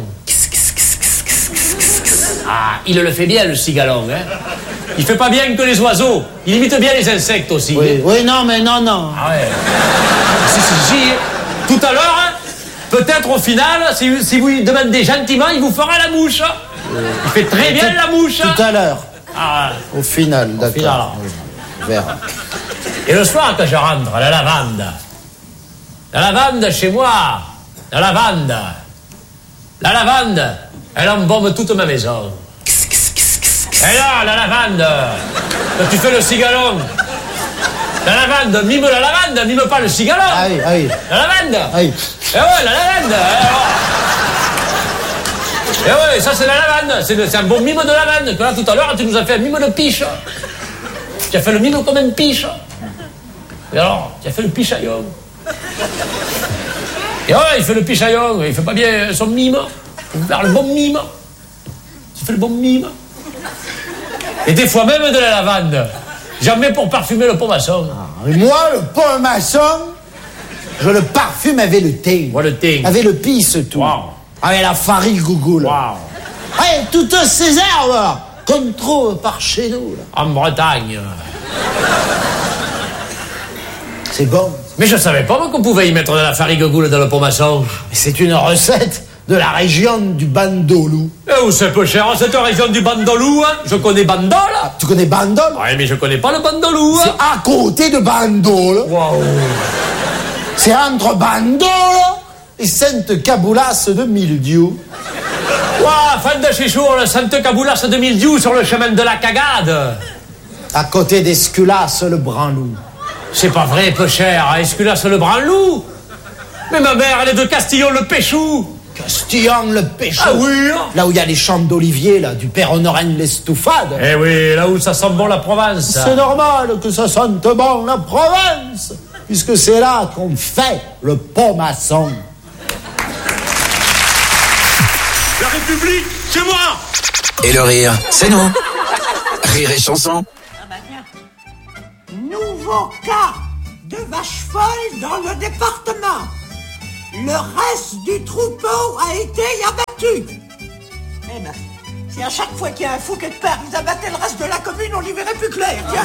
[SPEAKER 1] Ah, il le fait bien, le cigalon, hein. Il fait pas bien que les oiseaux. Il imite bien les insectes aussi.
[SPEAKER 2] Oui, oui, non, mais non, non.
[SPEAKER 1] Ah ouais. Si, si, si. Tout à l'heure, hein, peut-être au final, si, si vous lui demandez gentiment, il vous fera la mouche. Il fait très bien la mouche.
[SPEAKER 2] Tout à l'heure.
[SPEAKER 1] Ah,
[SPEAKER 2] Au final,
[SPEAKER 1] final.
[SPEAKER 2] d'accord. Oui, on verra.
[SPEAKER 1] et le soir, quand je rentre, la lavande. La lavande chez moi. La lavande. La lavande, elle embaume toute ma maison. Et là, la lavande, quand tu fais le cigalon, la lavande, mime la lavande, mime pas le cigalon.
[SPEAKER 2] Ah oui, ah oui.
[SPEAKER 1] La lavande.
[SPEAKER 2] Ah oui.
[SPEAKER 1] Eh ouais, la lavande. alors. Eh ouais, ça c'est la lavande. C'est le- c'est un bon mime de lavande. Que là, tout à l'heure, tu nous as fait un mime de piche. Tu as fait le mime comme une piche. Et alors, tu as fait le pichaillon. Et ouais, il fait le pichaillon. Il fait pas bien son mime. Il faut faire le bon mime. Tu fais le bon mime. Et des fois même de la lavande. Jamais pour parfumer le pomasson.
[SPEAKER 2] Et moi, le pomasson, je le parfume avec le thé.
[SPEAKER 1] Moi, le thé.
[SPEAKER 2] Avec le pisse, tout.
[SPEAKER 1] Wow.
[SPEAKER 2] Avec la farine gougoule.
[SPEAKER 1] Waouh.
[SPEAKER 2] Hey, toutes ces herbes, là, qu'on trouve par chez nous, là.
[SPEAKER 1] En Bretagne.
[SPEAKER 2] C'est bon.
[SPEAKER 1] Mais je savais pas moi qu'on pouvait y mettre de la farine goule dans le pomasson.
[SPEAKER 2] C'est une recette de la région du Bandolou.
[SPEAKER 1] Eh, où c'est peu cher, cette région du Bandolou, hein? Je connais Bandol.
[SPEAKER 2] Tu connais Bandol?
[SPEAKER 1] Ouais, mais je connais pas le Bandolou,
[SPEAKER 2] C'est
[SPEAKER 1] hein?
[SPEAKER 2] à côté de Bandol.
[SPEAKER 1] Waouh.
[SPEAKER 2] C'est entre Bandol et Sainte-Caboulas de Mildiou.
[SPEAKER 1] Waouh, fin de chichour, le Sainte Caboulas de Mildiou sur le chemin de la cagade.
[SPEAKER 2] À côté d'Esculas, le Branlou.
[SPEAKER 1] C'est pas vrai, peu cher, hein? Esculas le Branlou. Mais ma mère, elle est de Castillon le Péchou.
[SPEAKER 2] Castillon, le Péchou.
[SPEAKER 1] Ah oui, hein?
[SPEAKER 2] Là où il y a les champs d'olivier, là, du Père Honorin l'Estoufade.
[SPEAKER 1] Eh oui, là où ça sent bon la Provence.
[SPEAKER 2] C'est normal que ça sente bon la Provence, puisque c'est là qu'on fait le pomasson.
[SPEAKER 13] La République, c'est moi!
[SPEAKER 3] Et le rire, c'est nous. Rire et chanson.
[SPEAKER 13] Nouveau cas de vache folle dans le département. Le reste du troupeau a été abattu. Eh ben, si à chaque fois qu'il y a un fou quelque part, ils abattaient le reste de la commune, on y verrait plus clair, tiens.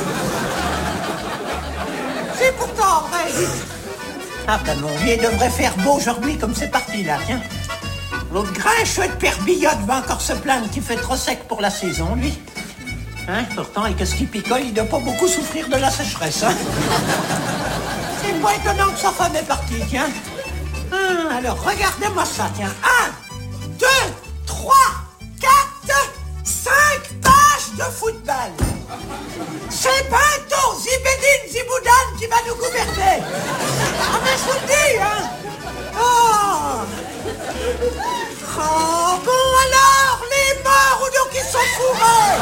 [SPEAKER 13] C'est pourtant vrai. Ah ben mon vieux devrait faire beau aujourd'hui comme c'est parti là, tiens. L'autre grincheux de Père Billotte va encore se plaindre qu'il fait trop sec pour la saison, lui. Hein, pourtant, et qu'est-ce qu'il picole, il doit pas beaucoup souffrir de la sécheresse, hein. C'est pas étonnant que sa femme est partie, tiens. Hum, alors, regardez-moi ça, tiens. Un, deux, trois, quatre, cinq pages de football. C'est bientôt Zibedine Ziboudan qui va nous gouverner. Ah, mais je vous le dis, hein. Oh. Oh, bon alors, les morts ou donc ils sont fourrés.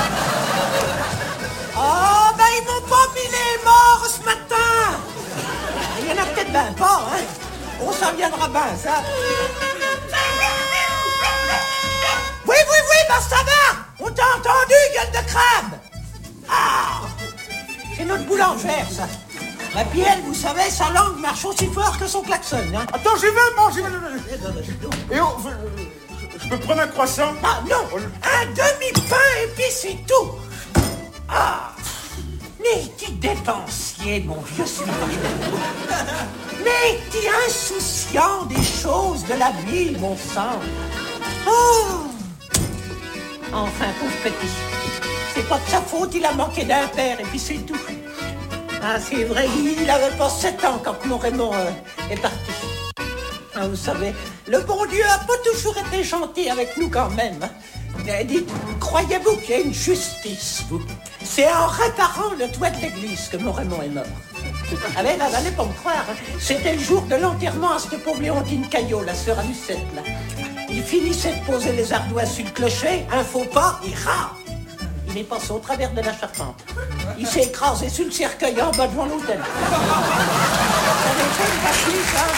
[SPEAKER 13] Oh, ben ils m'ont pas mis les morts ce matin. Il y en a peut-être ben pas, hein. On s'en viendra ben, ça. Oui, oui, oui, ben ça va. On t'a entendu, gueule de crabe. Ah, c'est notre boulangère, ça. Et puis elle, vous savez, sa langue marche aussi fort que son klaxon, hein.
[SPEAKER 9] Attends, j'y vais, moi, j'y vais. Et on... Je peux prendre un croissant?
[SPEAKER 13] Ah non, un demi-pain et puis c'est tout. Ah, mais qui dépensier, mon vieux Smith. Mais qui insouciant des choses de la vie, mon sang. Oh. Enfin, pauvre petit. C'est pas de sa faute, il a manqué d'un père et puis c'est tout. Ah, c'est vrai, il avait pas sept ans quand mon Raymond euh, est parti. Ah, vous savez, le bon Dieu a pas toujours été gentil avec nous quand même. Mais dites, croyez-vous qu'il y a une justice, vous? C'est en réparant le toit de l'église que mon Raymond est mort. Ah ben là, n'allez pas me croire, hein. C'était le jour de l'enterrement à cette pauvre Léontine Caillot, la sœur à Lucette, là. Il finissait de poser les ardoises sur le clocher, un faux pas, il rate. Il est passé au travers de la charpente. Il s'est écrasé sur le cercueil en bas devant l'hôtel. Ça avait fait une bâtisse, hein.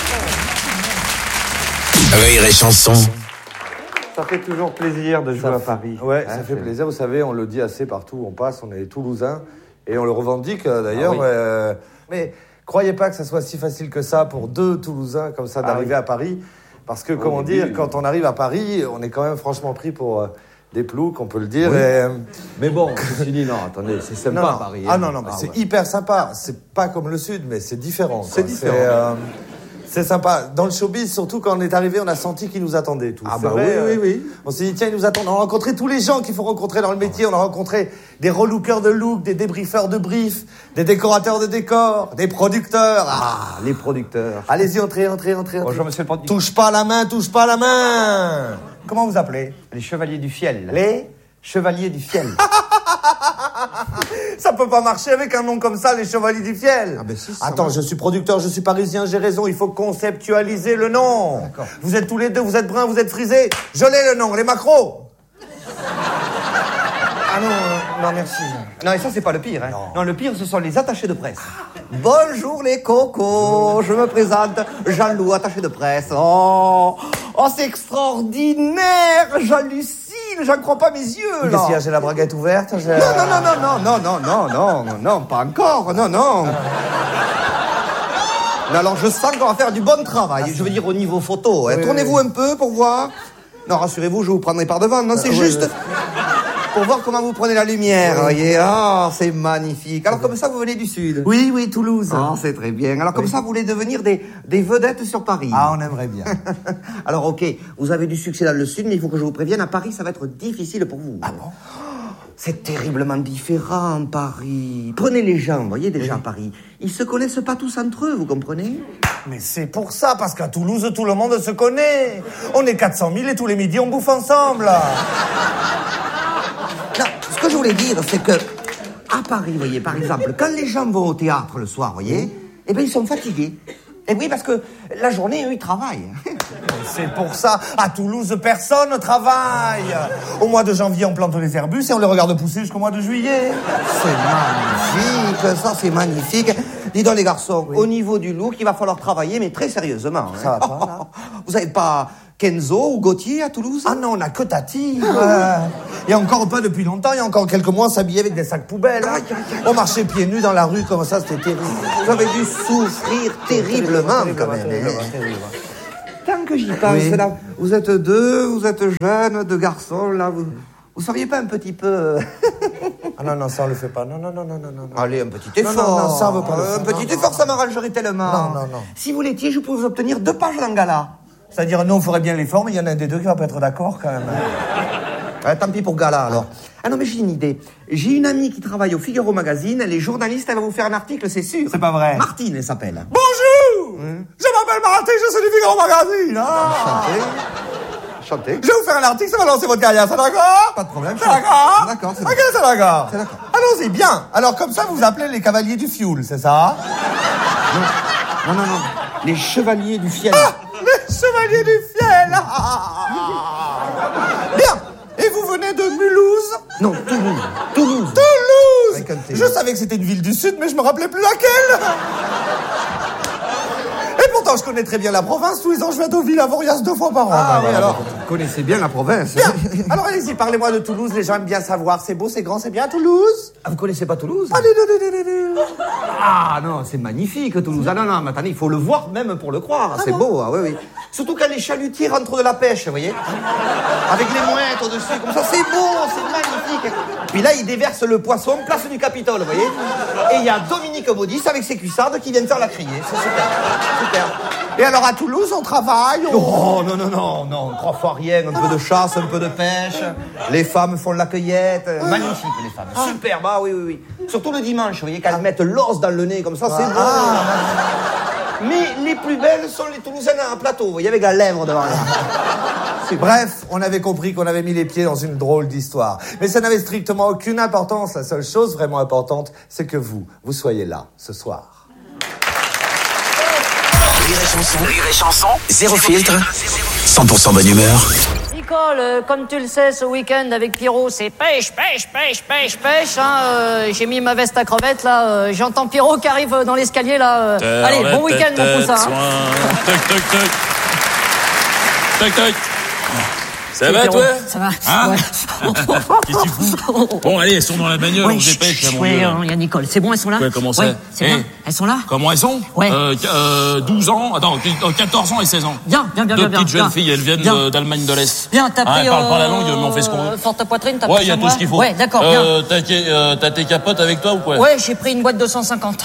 [SPEAKER 3] Rire et chanson.
[SPEAKER 14] Ça fait toujours plaisir de jouer
[SPEAKER 15] ça
[SPEAKER 14] à Paris.
[SPEAKER 15] Ouais,
[SPEAKER 14] hein,
[SPEAKER 15] ça fait plaisir. Vous savez, on le dit assez partout où on passe. On est Toulousains et on le revendique d'ailleurs. Ah oui. euh, mais croyez pas que ça soit si facile que ça pour deux Toulousains comme ça d'arriver ah oui. à Paris. Parce que, comment oui, dire, oui. quand on arrive à Paris, on est quand même franchement pris pour... Euh, des ploucs, on peut le dire.
[SPEAKER 14] Oui.
[SPEAKER 15] Et...
[SPEAKER 14] Mais bon, je me dit non, attendez, c'est sympa
[SPEAKER 15] non, non.
[SPEAKER 14] Paris.
[SPEAKER 15] Ah
[SPEAKER 14] hein.
[SPEAKER 15] non, non,
[SPEAKER 14] ah,
[SPEAKER 15] c'est
[SPEAKER 14] ouais.
[SPEAKER 15] hyper sympa. C'est pas comme le Sud, mais c'est différent.
[SPEAKER 14] C'est différent.
[SPEAKER 15] C'est, euh, c'est sympa. Dans le showbiz, surtout quand on est arrivé, on a senti qu'ils nous attendaient tous.
[SPEAKER 14] Ah
[SPEAKER 15] c'est
[SPEAKER 14] bah
[SPEAKER 15] vrai,
[SPEAKER 14] oui,
[SPEAKER 15] euh,
[SPEAKER 14] oui, oui.
[SPEAKER 15] On s'est dit, tiens, ils nous attendent. On a rencontré tous les gens qu'il faut rencontrer dans le métier. On a rencontré des relookers de look, des débriefeurs de briefs, des décorateurs de décors, des producteurs.
[SPEAKER 14] Ah, les producteurs.
[SPEAKER 15] Allez-y, entrez, entrez, entrez.
[SPEAKER 14] Bonjour, monsieur le producteur.
[SPEAKER 15] Touche pas la main, touche pas la main. Comment vous appelez?
[SPEAKER 14] Les Chevaliers du Fiel.
[SPEAKER 15] Les
[SPEAKER 14] Chevaliers du Fiel.
[SPEAKER 15] Ça peut pas marcher avec un nom comme ça, les Chevaliers du Fiel.
[SPEAKER 14] Ah ben si,
[SPEAKER 15] Attends, je suis producteur, je suis parisien, j'ai raison, il faut conceptualiser le nom.
[SPEAKER 14] D'accord.
[SPEAKER 15] Vous êtes tous les deux, vous êtes bruns, vous êtes frisés. Je l'ai le nom, les macros.
[SPEAKER 14] Ah non, euh, non merci. Non, et ça c'est pas le pire, hein. Non. non, le pire ce sont les attachés de presse.
[SPEAKER 15] Ah.
[SPEAKER 14] Bonjour les cocos, je me présente, Jean-Loup, attaché de presse. Oh, oh c'est extraordinaire, j'hallucine. J'en crois pas mes yeux, là.
[SPEAKER 15] Qu'est-ce qu'il y a? J'ai la braguette ouverte? J'ai...
[SPEAKER 14] Non, non, non, non, non, non, non, non, non, non, pas encore, non, non. Mais alors, je sens qu'on va faire du bon travail. Ah, je veux dire au niveau photo. Hein. Oui, Tournez-vous oui. un peu pour voir. Non, rassurez-vous, je vous prendrai par devant. Non, c'est euh, juste... Oui, oui. Pour voir comment vous prenez la lumière, vous oui. voyez. Ah, oh, c'est magnifique. Alors, comme ça, vous venez du Sud?
[SPEAKER 15] Oui, oui, Toulouse.
[SPEAKER 14] Ah, oh, c'est très bien. Alors, comme oui. ça, vous voulez devenir des, des vedettes sur Paris?
[SPEAKER 15] Ah, on aimerait bien.
[SPEAKER 14] Alors, ok, vous avez du succès dans le Sud, mais il faut que je vous prévienne, à Paris, ça va être difficile pour vous.
[SPEAKER 15] Ah bon?
[SPEAKER 14] C'est terriblement différent, Paris. Prenez les gens, vous voyez, déjà, oui. à Paris. Ils se connaissent pas tous entre eux, vous comprenez?
[SPEAKER 15] Mais c'est pour ça, parce qu'à Toulouse, tout le monde se connaît. On est quatre cent mille et tous les midis, on bouffe ensemble.
[SPEAKER 14] Non, ce que je voulais dire, c'est que, à Paris, vous voyez, par exemple, quand les gens vont au théâtre le soir, vous voyez, mmh. eh bien, ils sont fatigués. Et oui, parce que la journée, eux, ils travaillent.
[SPEAKER 15] C'est pour ça. À Toulouse, personne ne travaille. Au mois de janvier, on plante les herbus et on les regarde pousser jusqu'au mois de juillet.
[SPEAKER 14] C'est magnifique, ça, c'est magnifique. Dis donc, les garçons, oui. au niveau du look, il va falloir travailler, mais très sérieusement.
[SPEAKER 15] Ça
[SPEAKER 14] hein.
[SPEAKER 15] va pas, là.
[SPEAKER 14] Vous savez pas... Kenzo ou Gauthier à Toulouse? Ah non, on n'a que Tati. Euh, et encore pas depuis longtemps, il y a encore quelques mois, on s'habillait avec des sacs poubelles. Hein. On marchait pieds nus dans la rue comme ça, c'était terrible. J'avais dû souffrir terriblement quand même. Tant que j'y pense, oui. Là, vous êtes deux, vous êtes jeunes, deux garçons, là, vous... Vous seriez pas un petit peu...
[SPEAKER 15] Ah non, non, ça on le fait pas. Non, non, non, non, non, non.
[SPEAKER 14] Allez, un petit effort.
[SPEAKER 15] Non, non, non, ça on veut pas le faire.
[SPEAKER 14] Un petit
[SPEAKER 15] non,
[SPEAKER 14] effort,
[SPEAKER 15] non,
[SPEAKER 14] ça m'arrangerait tellement.
[SPEAKER 15] Non, non, non.
[SPEAKER 14] Si vous l'étiez, je pourrais vous obtenir deux pages dans Gala. C'est-à-dire, nous, on ferait bien l'effort, mais il y en a un des deux qui va pas être d'accord, quand même. Ah, tant pis pour Gala, alors. Ah non, mais j'ai une idée. J'ai une amie qui travaille au Figaro Magazine. Elle est journaliste, elle va vous faire un article, c'est sûr.
[SPEAKER 15] C'est pas vrai.
[SPEAKER 14] Martine, elle s'appelle.
[SPEAKER 15] Bonjour mmh. Je m'appelle Martine, je suis du Figaro Magazine. Ah.
[SPEAKER 14] Chantez. Chantez.
[SPEAKER 15] Je vais vous faire un article, ça va lancer votre carrière, c'est d'accord?
[SPEAKER 14] Pas de problème.
[SPEAKER 15] C'est d'accord?
[SPEAKER 14] D'accord, c'est
[SPEAKER 15] d'accord. Ok, c'est d'accord.
[SPEAKER 14] C'est d'accord.
[SPEAKER 15] Allons-y, bien. Alors, comme ça, vous vous appelez les cavaliers du fioul, c'est ça?
[SPEAKER 14] Non, non, non, non. Les chevaliers du fiel.
[SPEAKER 15] Ah, les chevaliers du fiel. Ah. Bien. Et vous venez de Mulhouse?
[SPEAKER 14] Non, Toulouse. Toulouse.
[SPEAKER 15] Toulouse. Je savais que c'était une ville du Sud, mais je me rappelais plus laquelle. Et pourtant, je connais très bien la province. Tous les ans, je vais à Deauville à Vorias deux fois par an.
[SPEAKER 14] Ah, bah, oui, alors. Vous connaissez bien la province.
[SPEAKER 15] Bien. Alors, allez-y, parlez-moi de Toulouse. Les gens aiment bien savoir. C'est beau, c'est grand, c'est bien, Toulouse.
[SPEAKER 14] Ah, vous connaissez pas Toulouse?
[SPEAKER 15] Ah, non, non, non, non.
[SPEAKER 14] Ah, non, c'est magnifique, Toulouse. Ah, non, non, mais attendez, il faut le voir même pour le croire.
[SPEAKER 15] Ah,
[SPEAKER 14] c'est
[SPEAKER 15] bon
[SPEAKER 14] beau, ah, oui, oui. Surtout quand les chalutiers rentrent de la pêche, vous voyez? Avec les mouettes au-dessus, comme ça, c'est beau, c'est magnifique. Puis là, ils déversent le poisson, place du Capitole, vous voyez? Et il y a Dominique Baudis avec ses cuissardes qui viennent faire la criée. C'est super, super.
[SPEAKER 15] Et alors, à Toulouse, on travaille, on...
[SPEAKER 14] Oh, non, non, non, non, trois fois rien, un peu de chasse, un peu de pêche. Les femmes font la cueillette. Magnifique, les femmes. Ah. Superbe, ah oui, oui, oui. Surtout le dimanche, vous voyez, quand elles mettent l'os dans le nez, comme ça, c'est beau. Ah. Mais les plus belles sont les Toulousaines à plateau, vous voyez, avec la lèvre devant là.
[SPEAKER 15] Bref, on avait compris qu'on avait mis les pieds dans une drôle d'histoire. Mais ça n'avait strictement aucune importance. La seule chose vraiment importante, c'est que vous, vous soyez là, ce soir.
[SPEAKER 3] Rire et chanson, Rire et chanson, zéro filtre, cent pour cent bonne humeur.
[SPEAKER 16] Nicole, euh, comme tu le sais, ce week-end avec Pierrot, c'est pêche, pêche, pêche, pêche, pêche. Hein, euh, j'ai mis ma veste à crevettes, là. Euh, j'entends Pierrot qui arrive dans l'escalier, là. Euh. Allez, bon week-end, mon poussin. Hein.
[SPEAKER 17] Toc, toc, toc. Toc, toc. Ça
[SPEAKER 16] oui,
[SPEAKER 17] va,
[SPEAKER 16] Pierrot,
[SPEAKER 17] toi?
[SPEAKER 16] Ça va.
[SPEAKER 17] Hein?
[SPEAKER 16] Ouais.
[SPEAKER 17] Qu'est-ce que tu fous? Bon, allez, elles sont dans la bagnole,
[SPEAKER 16] ouais,
[SPEAKER 17] on se dépêche, là, mon
[SPEAKER 16] ouais,
[SPEAKER 17] vieux.
[SPEAKER 16] il y a Nicole. C'est bon, elles sont là?
[SPEAKER 17] Ouais, comment ça?
[SPEAKER 16] Ouais, c'est
[SPEAKER 17] hey.
[SPEAKER 16] bon. Elles sont là?
[SPEAKER 17] Comment elles sont?
[SPEAKER 16] Ouais.
[SPEAKER 17] Euh, euh, douze ans, attends, quatorze ans et seize ans.
[SPEAKER 16] Bien, bien, bien,
[SPEAKER 17] Deux
[SPEAKER 16] bien. Deux
[SPEAKER 17] petites
[SPEAKER 16] bien,
[SPEAKER 17] jeunes filles, elles viennent
[SPEAKER 16] bien.
[SPEAKER 17] d'Allemagne de l'Est.
[SPEAKER 16] Bien, t'as pris...
[SPEAKER 17] Hein, elles parlent
[SPEAKER 16] euh,
[SPEAKER 17] pas la langue, mais on fait ce qu'on veut.
[SPEAKER 16] Forte poitrine, t'as
[SPEAKER 17] ouais,
[SPEAKER 16] pris
[SPEAKER 17] il y a tout ce qu'il faut.
[SPEAKER 16] Ouais, d'accord,
[SPEAKER 17] euh,
[SPEAKER 16] bien.
[SPEAKER 17] T'as euh, t'as tes capotes avec toi ou quoi?
[SPEAKER 16] Ouais, j'ai pris une boîte de cent cinquante.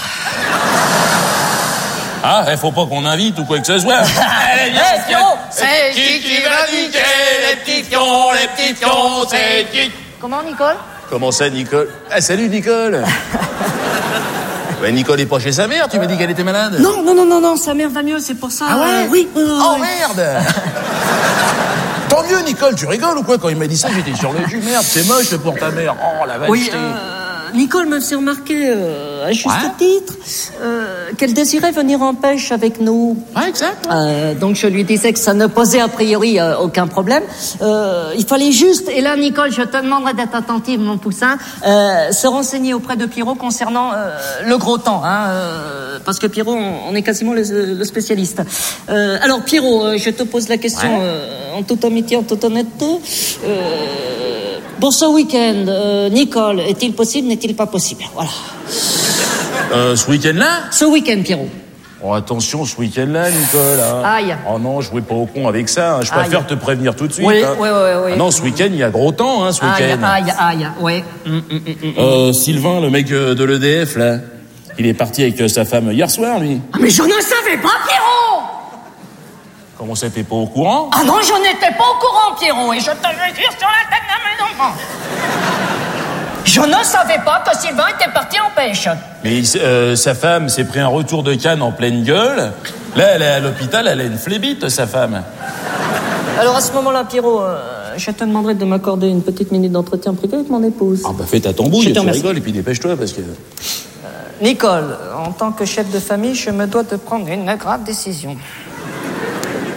[SPEAKER 17] Ah, il faut pas qu'on invite ou quoi que ce soit.
[SPEAKER 16] Allez, viens, hey, Pierrot,
[SPEAKER 17] c'est qui qui va niquer les petits fions, les petits fions, c'est qui?
[SPEAKER 16] Comment, Nicole?
[SPEAKER 17] Comment ça, Nicole? Ah, salut, Nicole. Ouais, Nicole est pas chez sa mère, tu m'as dit qu'elle était malade.
[SPEAKER 16] Non, non, non, non, non, sa mère va mieux, c'est pour ça.
[SPEAKER 17] Ah ouais?
[SPEAKER 16] Euh, oui. Euh,
[SPEAKER 17] oh,
[SPEAKER 16] ouais.
[SPEAKER 17] Merde. Tant mieux, Nicole, tu rigoles ou quoi? Quand il m'a dit ça, j'étais sur le cul. Merde, c'est moche pour ta mère. Oh, la vache.
[SPEAKER 16] Oui, euh, Nicole me fait remarquer, euh, à juste ouais. titre, euh, qu'elle désirait venir en pêche avec nous.
[SPEAKER 17] Ouais, exact.
[SPEAKER 16] Euh, donc je lui disais que ça ne posait a priori euh, aucun problème. Euh, il fallait juste, et là Nicole, je te demanderai d'être attentive, mon poussin, euh, se renseigner auprès de Pierrot concernant euh, le gros temps, hein, euh, parce que Pierrot, on, on est quasiment le, le spécialiste. Euh, alors Pierrot, euh, je te pose la question ouais. euh, en toute amitié, en toute honnêteté. Euh, Pour ce week-end, euh, Nicole, est-il possible, n'est-il pas possible? Voilà.
[SPEAKER 17] Euh, ce week-end-là?
[SPEAKER 16] Ce week-end, Pierrot.
[SPEAKER 17] Oh, attention, ce week-end-là, Nicole. Hein.
[SPEAKER 16] Aïe.
[SPEAKER 17] Oh non, je jouais pas au con avec ça. Hein. Je préfère Aïe. te prévenir tout de suite.
[SPEAKER 16] Oui,
[SPEAKER 17] hein.
[SPEAKER 16] oui, oui, oui.
[SPEAKER 17] Ah non, ce week-end, il y a gros temps, hein, ce week-end.
[SPEAKER 16] Aïe, aïe, aïe, ouais. Mm, mm, mm, mm.
[SPEAKER 17] Euh, Sylvain, le mec de l'E D F, là, il est parti avec sa femme hier soir, lui.
[SPEAKER 16] Ah, mais je ne savais pas, Pierrot!
[SPEAKER 17] Comment ça, t'es pas au courant?
[SPEAKER 16] Ah non, je n'étais pas au courant, Pierrot, et je te le jure sur la tête de mes enfants. Je ne savais pas que Sylvain était parti en pêche.
[SPEAKER 17] Mais euh, sa femme s'est pris un retour de canne en pleine gueule. Là, elle est à l'hôpital, elle a une flébite, sa femme.
[SPEAKER 16] Alors à ce moment-là, Pierrot, euh, je te demanderai de m'accorder une petite minute d'entretien privé avec mon épouse.
[SPEAKER 17] Ah bah fais ta tambouille, tu rigoles, et puis dépêche-toi, parce que...
[SPEAKER 16] Euh, Nicole, en tant que chef de famille, je me dois de prendre une grave décision.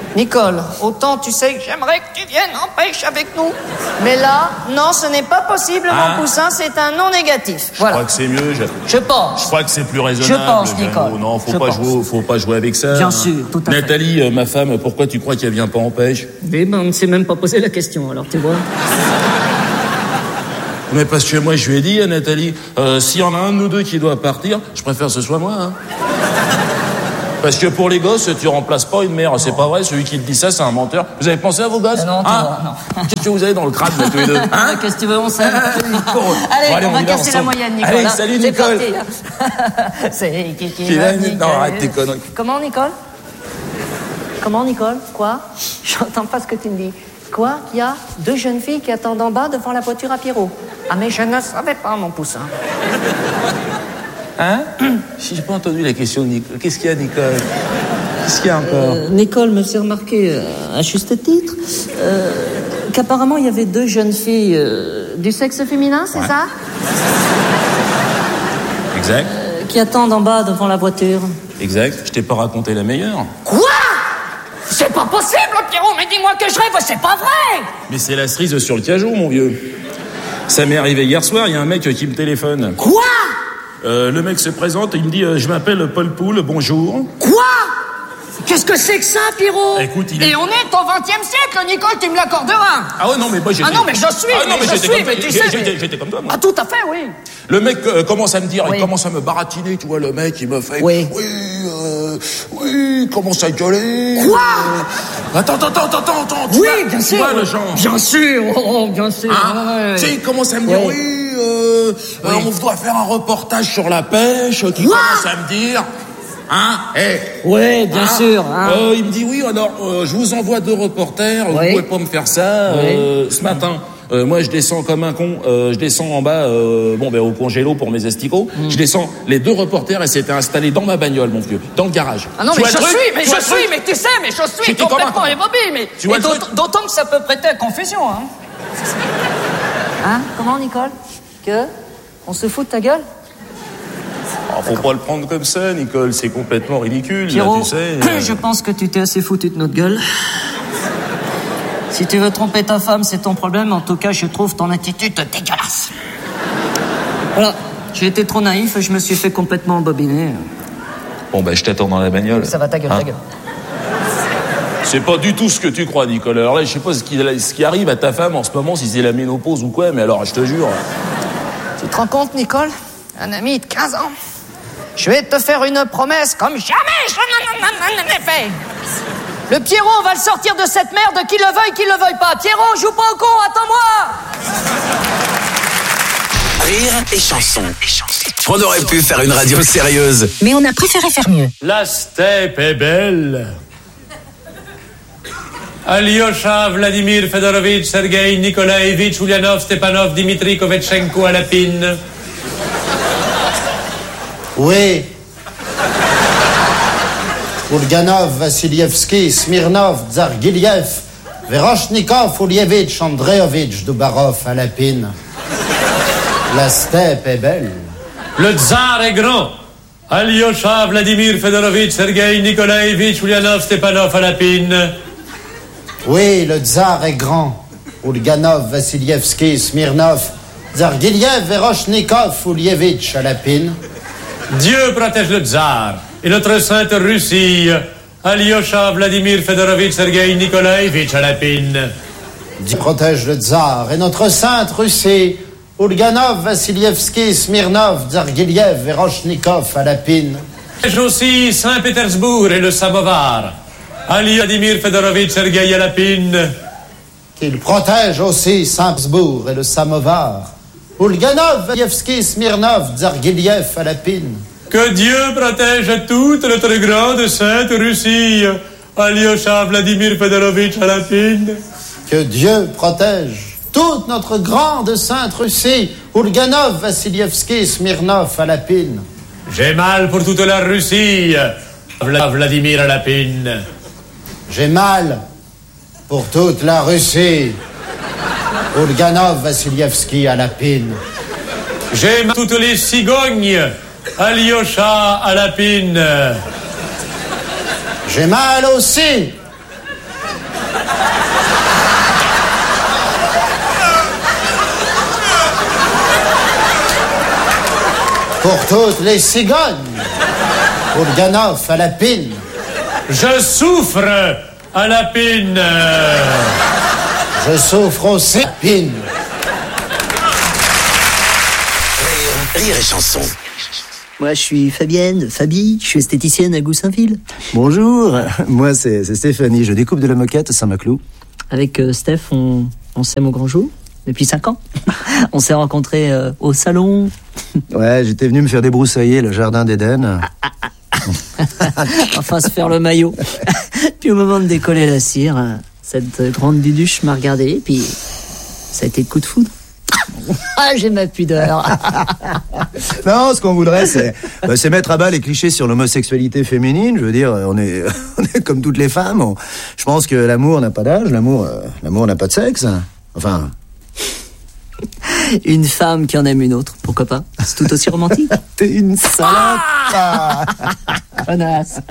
[SPEAKER 16] Nicole, autant tu sais que j'aimerais que tu viennes en pêche avec nous. Mais là, non, ce n'est pas possible,
[SPEAKER 18] Hein
[SPEAKER 16] mon poussin, c'est un non négatif.
[SPEAKER 18] Je
[SPEAKER 16] Voilà.
[SPEAKER 18] crois que c'est mieux. Je,
[SPEAKER 16] Je pense.
[SPEAKER 18] je crois que c'est plus raisonnable.
[SPEAKER 16] Je pense,
[SPEAKER 18] Jeannot.
[SPEAKER 16] Nicole.
[SPEAKER 18] Non, faut
[SPEAKER 16] Je
[SPEAKER 18] pas
[SPEAKER 16] pense.
[SPEAKER 18] jouer, faut pas jouer avec ça.
[SPEAKER 16] Bien sûr, tout à fait.
[SPEAKER 18] Nathalie, euh, ma femme, pourquoi tu crois qu'elle vient pas en pêche?
[SPEAKER 16] Eh ben, on ne s'est même pas posé la question, alors tu vois.
[SPEAKER 18] Mais parce que moi, je lui ai dit à Nathalie, euh, s'il y en a un de nous deux qui doit partir, je préfère que ce soit moi. Hein. Parce que pour les gosses, tu remplaces pas une mère. C'est pas vrai, celui qui te dit ça, c'est un menteur. Vous avez pensé à vos gosses?
[SPEAKER 16] Non,
[SPEAKER 18] hein?
[SPEAKER 16] non.
[SPEAKER 18] Qu'est-ce que vous avez dans le crâne, là, tous les deux? Hein?
[SPEAKER 16] Qu'est-ce que tu veux, on s'aime. Allez,
[SPEAKER 18] Bon, allez,
[SPEAKER 16] on,
[SPEAKER 18] on
[SPEAKER 16] va
[SPEAKER 18] y va
[SPEAKER 16] casser la
[SPEAKER 18] ensemble.
[SPEAKER 16] moyenne, Nicole.
[SPEAKER 18] Allez,
[SPEAKER 16] hein.
[SPEAKER 18] salut,
[SPEAKER 16] C'est
[SPEAKER 18] Nicole.
[SPEAKER 16] parti, hein. C'est qui qui
[SPEAKER 18] Qui
[SPEAKER 16] va,
[SPEAKER 18] va,
[SPEAKER 16] Nicole.
[SPEAKER 18] non, arrête tes conneries.
[SPEAKER 16] Comment, Nicole? Comment, Nicole? Quoi? J'entends pas ce que tu me dis. Quoi? Il y a deux jeunes filles qui attendent en bas devant la voiture à Pierrot. Ah, mais je ne savais pas, mon poussin.
[SPEAKER 18] Hein? J'ai pas entendu la question de Nicole. Qu'est-ce qu'il y a, Nicole? Qu'est-ce qu'il y a encore?
[SPEAKER 16] Euh, Nicole me fait remarquer, euh, à juste titre, euh, qu'apparemment il y avait deux jeunes filles euh, du sexe féminin, c'est
[SPEAKER 18] Ouais.
[SPEAKER 16] ça?
[SPEAKER 18] Exact.
[SPEAKER 16] Euh, qui attendent en bas devant la voiture.
[SPEAKER 18] Exact. Je t'ai pas raconté la meilleure.
[SPEAKER 16] Quoi? C'est pas possible, Pierrot, mais dis-moi que je rêve, c'est pas vrai!
[SPEAKER 18] Mais c'est la cerise sur le cajou, mon vieux. Ça m'est arrivé hier soir, il y a un mec qui me téléphone.
[SPEAKER 16] Quoi?
[SPEAKER 18] Euh, le mec se présente et il me dit euh, je m'appelle Paul Poul, bonjour.
[SPEAKER 16] Quoi? Qu'est-ce que c'est que ça, Pierrot?
[SPEAKER 18] Écoute, il est-
[SPEAKER 16] Et on est au vingtième siècle, Nicole, tu me l'accorderas.
[SPEAKER 18] Ah ouais, non, mais moi j'étais...
[SPEAKER 16] Ah non, mais je suis,
[SPEAKER 18] Ah non, mais
[SPEAKER 16] mais je
[SPEAKER 18] j'étais
[SPEAKER 16] suis,
[SPEAKER 18] comme toi,
[SPEAKER 16] mais tu
[SPEAKER 18] j'ai-
[SPEAKER 16] sais,
[SPEAKER 18] j'étais-
[SPEAKER 16] mais-
[SPEAKER 18] j'étais comme toi, moi.
[SPEAKER 16] Ah, tout à fait, oui.
[SPEAKER 18] Le mec euh, commence à me dire,
[SPEAKER 16] Oui.
[SPEAKER 18] il commence à me baratiner, tu vois, le mec, il me fait...
[SPEAKER 16] Oui.
[SPEAKER 18] Oui, euh, oui, il commence à gueuler.
[SPEAKER 16] Quoi?
[SPEAKER 18] Euh, Attends, attends, attends, attends, attends, tu
[SPEAKER 16] Oui,
[SPEAKER 18] vois,
[SPEAKER 16] bien
[SPEAKER 18] tu
[SPEAKER 16] sûr.
[SPEAKER 18] vois le genre.
[SPEAKER 16] Bien sûr, oh, bien sûr.
[SPEAKER 18] Hein?
[SPEAKER 16] ouais, ouais.
[SPEAKER 18] Tu sais, il commence à me dire,
[SPEAKER 16] Oui.
[SPEAKER 18] oui, euh,
[SPEAKER 16] Oui.
[SPEAKER 18] euh, on doit faire un reportage sur la pêche, qui
[SPEAKER 16] Quoi?
[SPEAKER 18] commence à me dire... Hein? Eh.
[SPEAKER 16] Oui, bien
[SPEAKER 18] Hein?
[SPEAKER 16] sûr. Hein.
[SPEAKER 18] Euh, il me dit oui, alors euh, je vous envoie deux reporters, vous
[SPEAKER 16] Oui.
[SPEAKER 18] pouvez pas me faire ça.
[SPEAKER 16] Oui.
[SPEAKER 18] Euh, ce matin, euh, moi je descends comme un con, euh, je descends en bas, euh, bon ben au congélo pour mes asticots.
[SPEAKER 16] Mm.
[SPEAKER 18] Je descends, les deux reporters, elles s'étaient installés dans ma bagnole, mon vieux, dans le garage.
[SPEAKER 16] Ah non,
[SPEAKER 18] Tu
[SPEAKER 16] mais
[SPEAKER 18] vois
[SPEAKER 16] je
[SPEAKER 18] le truc
[SPEAKER 16] suis, mais
[SPEAKER 18] Tu vois
[SPEAKER 16] je
[SPEAKER 18] le
[SPEAKER 16] suis,
[SPEAKER 18] truc
[SPEAKER 16] mais tu sais, mais je suis
[SPEAKER 18] J'étais
[SPEAKER 16] complètement
[SPEAKER 18] comment
[SPEAKER 16] ébobé, mais
[SPEAKER 18] Tu vois
[SPEAKER 16] et
[SPEAKER 18] le
[SPEAKER 16] d'aut-
[SPEAKER 18] truc
[SPEAKER 16] d'autant que ça peut prêter à confusion, hein. Hein? Comment, Nicole? Que? On se fout de ta gueule?
[SPEAKER 18] Oh, faut pas le prendre comme ça, Nicole, c'est complètement ridicule, là,
[SPEAKER 16] Pierrot,
[SPEAKER 18] tu sais. euh.
[SPEAKER 16] je pense que tu t'es assez foutu de notre gueule. Si tu veux tromper ta femme, c'est ton problème. En tout cas, je trouve ton attitude dégueulasse. Voilà, j'ai été trop naïf et je me suis fait complètement embobiner.
[SPEAKER 18] Bon ben je t'attends dans la bagnole.
[SPEAKER 16] Ça va, ta gueule,
[SPEAKER 18] Hein?
[SPEAKER 16] ta gueule.
[SPEAKER 18] C'est pas du tout ce que tu crois, Nicole. Alors là, je sais pas ce qui, ce qui arrive à ta femme en ce moment, si c'est la ménopause ou quoi, mais alors, je te jure.
[SPEAKER 16] Tu te rends compte, Nicole? Un ami de quinze ans. Je vais te faire une promesse comme jamais je n'en ai fait. Le Pierrot, on va le sortir de cette merde, qu'il le veuille, qu'il le veuille pas. Pierrot, joue pas au con, attends-moi.
[SPEAKER 3] Rire et chanson. On aurait pu faire une radio sérieuse.
[SPEAKER 10] Mais on a préféré faire mieux.
[SPEAKER 1] La steppe est belle. Alyosha, Vladimir Fedorovitch, Sergei Nikolaevitch, Ulyanov, Stepanov, Dimitri Kovetchenko à la pine.
[SPEAKER 2] Oui. Ulganov, Vassilievski, Smirnov, Tsargiliev, Veroshnikov, Ulievitch, Andreevitch, Dubarov à la pine. La steppe est belle.
[SPEAKER 1] Le tsar est grand. Alyosha, Vladimir Fedorovitch, Sergei Nikolaevitch, Ulyanov, Stepanov à la pine.
[SPEAKER 2] Oui, le tsar est grand. Ulganov, Vassilievski, Smirnov, Tsargiliev, Veroshnikov, Ulievitch à la pine.
[SPEAKER 1] Dieu protège le tsar et notre sainte Russie. Alyosha, Vladimir Fedorovitch, Sergei Nikolaevitch à la pine.
[SPEAKER 2] Dieu protège le tsar et notre sainte Russie. Ulganov, Vassilievski, Smirnov, Tsargiliev, Veroshnikov à la pine.
[SPEAKER 1] Protège aussi Saint-Pétersbourg et le samovar. Ali Vladimir Fedorovitch, Sergei à la pine.
[SPEAKER 2] Qu'il protège aussi Saint-Pétersbourg et le samovar. Ulganov, Vassilievski, Smirnov, Tsargiliev à la pine.
[SPEAKER 1] Que Dieu protège toute notre grande sainte Russie. Alyosha, Vladimir Fedorovitch à la pine.
[SPEAKER 2] Que Dieu protège toute notre grande sainte Russie. Ulganov, Vassilievski, Smirnov à la pine.
[SPEAKER 1] J'ai mal pour toute la Russie. Vla- Vladimir à la pine.
[SPEAKER 2] J'ai mal pour toute la Russie. Ulganov, Vassilievski à la pine.
[SPEAKER 1] J'ai mal toutes les cigognes. Alyosha à la pine.
[SPEAKER 2] J'ai mal aussi Pour toutes les cigognes. Pour le Ganoff à la pine.
[SPEAKER 1] Je souffre à la pine.
[SPEAKER 2] Je souffre aussi à la pine.
[SPEAKER 3] Rire et chanson.
[SPEAKER 19] Moi, je suis Fabienne, Fabie, je suis esthéticienne à Goussainville.
[SPEAKER 20] Bonjour, moi c'est, c'est Stéphanie, je découpe de la moquette à Saint-Maclou.
[SPEAKER 19] Avec euh, Steph, on, on s'aime au grand jour, depuis cinq ans. On s'est rencontrés euh, au salon.
[SPEAKER 20] Ouais, j'étais venu me faire débroussailler le jardin d'Éden.
[SPEAKER 19] Enfin, se faire le maillot. Puis au moment de décoller la cire, cette grande duduche m'a regardé, puis ça a été le coup de foudre. Ah, j'ai ma pudeur.
[SPEAKER 20] Non, ce qu'on voudrait, c'est, euh, c'est mettre à bas les clichés sur l'homosexualité féminine. Je veux dire, on est, on est comme toutes les femmes. On, je pense que l'amour n'a pas d'âge, l'amour, euh, l'amour n'a pas de sexe. Enfin...
[SPEAKER 19] Une femme qui en aime une autre, pourquoi pas? C'est tout aussi romantique.
[SPEAKER 20] T'es une salope.
[SPEAKER 19] Connasse.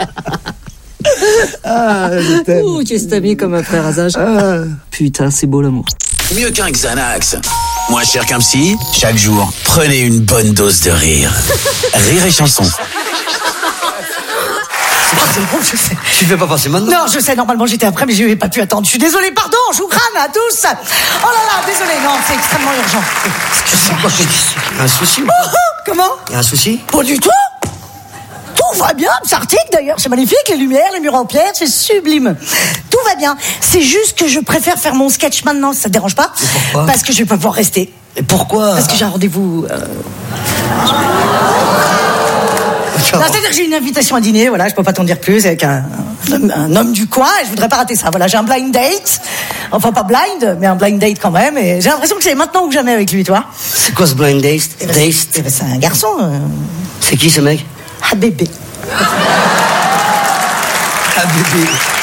[SPEAKER 20] Ah, je t'aime.
[SPEAKER 19] Ouh, tu es ami comme un frère à âge. Ah. Putain, c'est beau l'amour.
[SPEAKER 3] Mieux qu'un Xanax. Moins cher qu'un psy. Chaque jour, prenez une bonne dose de rire. Rire et chanson.
[SPEAKER 21] Ah, c'est bon, je sais.
[SPEAKER 14] Tu fais pas passer maintenant?
[SPEAKER 21] Non, je sais, normalement j'étais après, mais je n'ai pas pu attendre. Je suis désolée, pardon, je vous crame à tous. Oh là là, désolée, non, c'est extrêmement urgent.
[SPEAKER 14] Excusez-moi, il y a un souci?
[SPEAKER 21] Oh, oh, comment?
[SPEAKER 14] Il y a un souci?
[SPEAKER 21] Pas du tout. Tout va bien, c'est arctique d'ailleurs, c'est magnifique, les lumières, les murs en pierre, c'est sublime. Tout va bien, c'est juste que je préfère faire mon sketch maintenant, ça te dérange pas?
[SPEAKER 14] Pourquoi?
[SPEAKER 21] Parce que je vais pas pouvoir rester.
[SPEAKER 14] Et pourquoi?
[SPEAKER 21] Parce que j'ai un rendez-vous... Euh... Non, c'est-à-dire que j'ai une invitation à dîner, voilà, je peux pas t'en dire plus, avec un, un, un homme du coin, et je voudrais pas rater ça. Voilà, j'ai un blind date, enfin pas blind, mais un blind date quand même, et j'ai l'impression que c'est maintenant ou jamais avec lui, toi.
[SPEAKER 14] C'est quoi ce blind date?
[SPEAKER 21] Eh ben,
[SPEAKER 14] Date
[SPEAKER 21] c'est, eh ben, c'est un garçon. Euh...
[SPEAKER 14] C'est qui ce mec?
[SPEAKER 21] Habibé.
[SPEAKER 14] Habibé.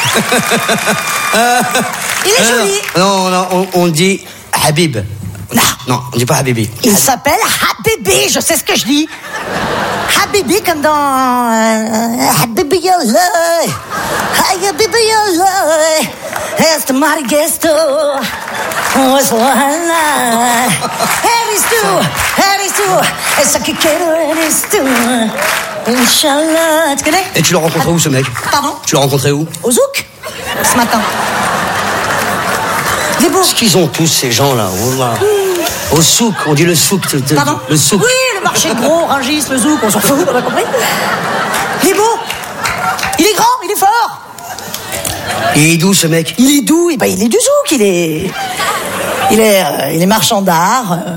[SPEAKER 21] Il est joli.
[SPEAKER 14] Non, non, on, on dit Habib. Non, non, on dit pas Habibi.
[SPEAKER 21] Il Habib. S'appelle Habibi, je sais ce que je dis. Habibi comme dans euh, Habibi Allah, Habibi Allah, est mari gesto, was wala, Heristu, Heristu, et ça qui Heristu, Inch'Allah, tu connais?
[SPEAKER 14] Et tu l'as rencontré où ce mec?
[SPEAKER 21] Pardon?
[SPEAKER 14] Tu l'as rencontré où?
[SPEAKER 21] Au Zouk, ce matin.
[SPEAKER 14] Qu'est-ce qu'ils ont tous ces gens-là? Oh là. Au souk, on dit le souk.
[SPEAKER 21] Pardon?
[SPEAKER 14] Le souk.
[SPEAKER 21] Oui, le marché de gros, Rungis, le zouk, on s'en fout, on a compris. Il est beau, il est grand, il est fort.
[SPEAKER 14] Il est d'où ce mec?
[SPEAKER 21] Il est d'où? Eh ben, il est du zouk, il est... Il est, euh, il est marchand d'art. Euh...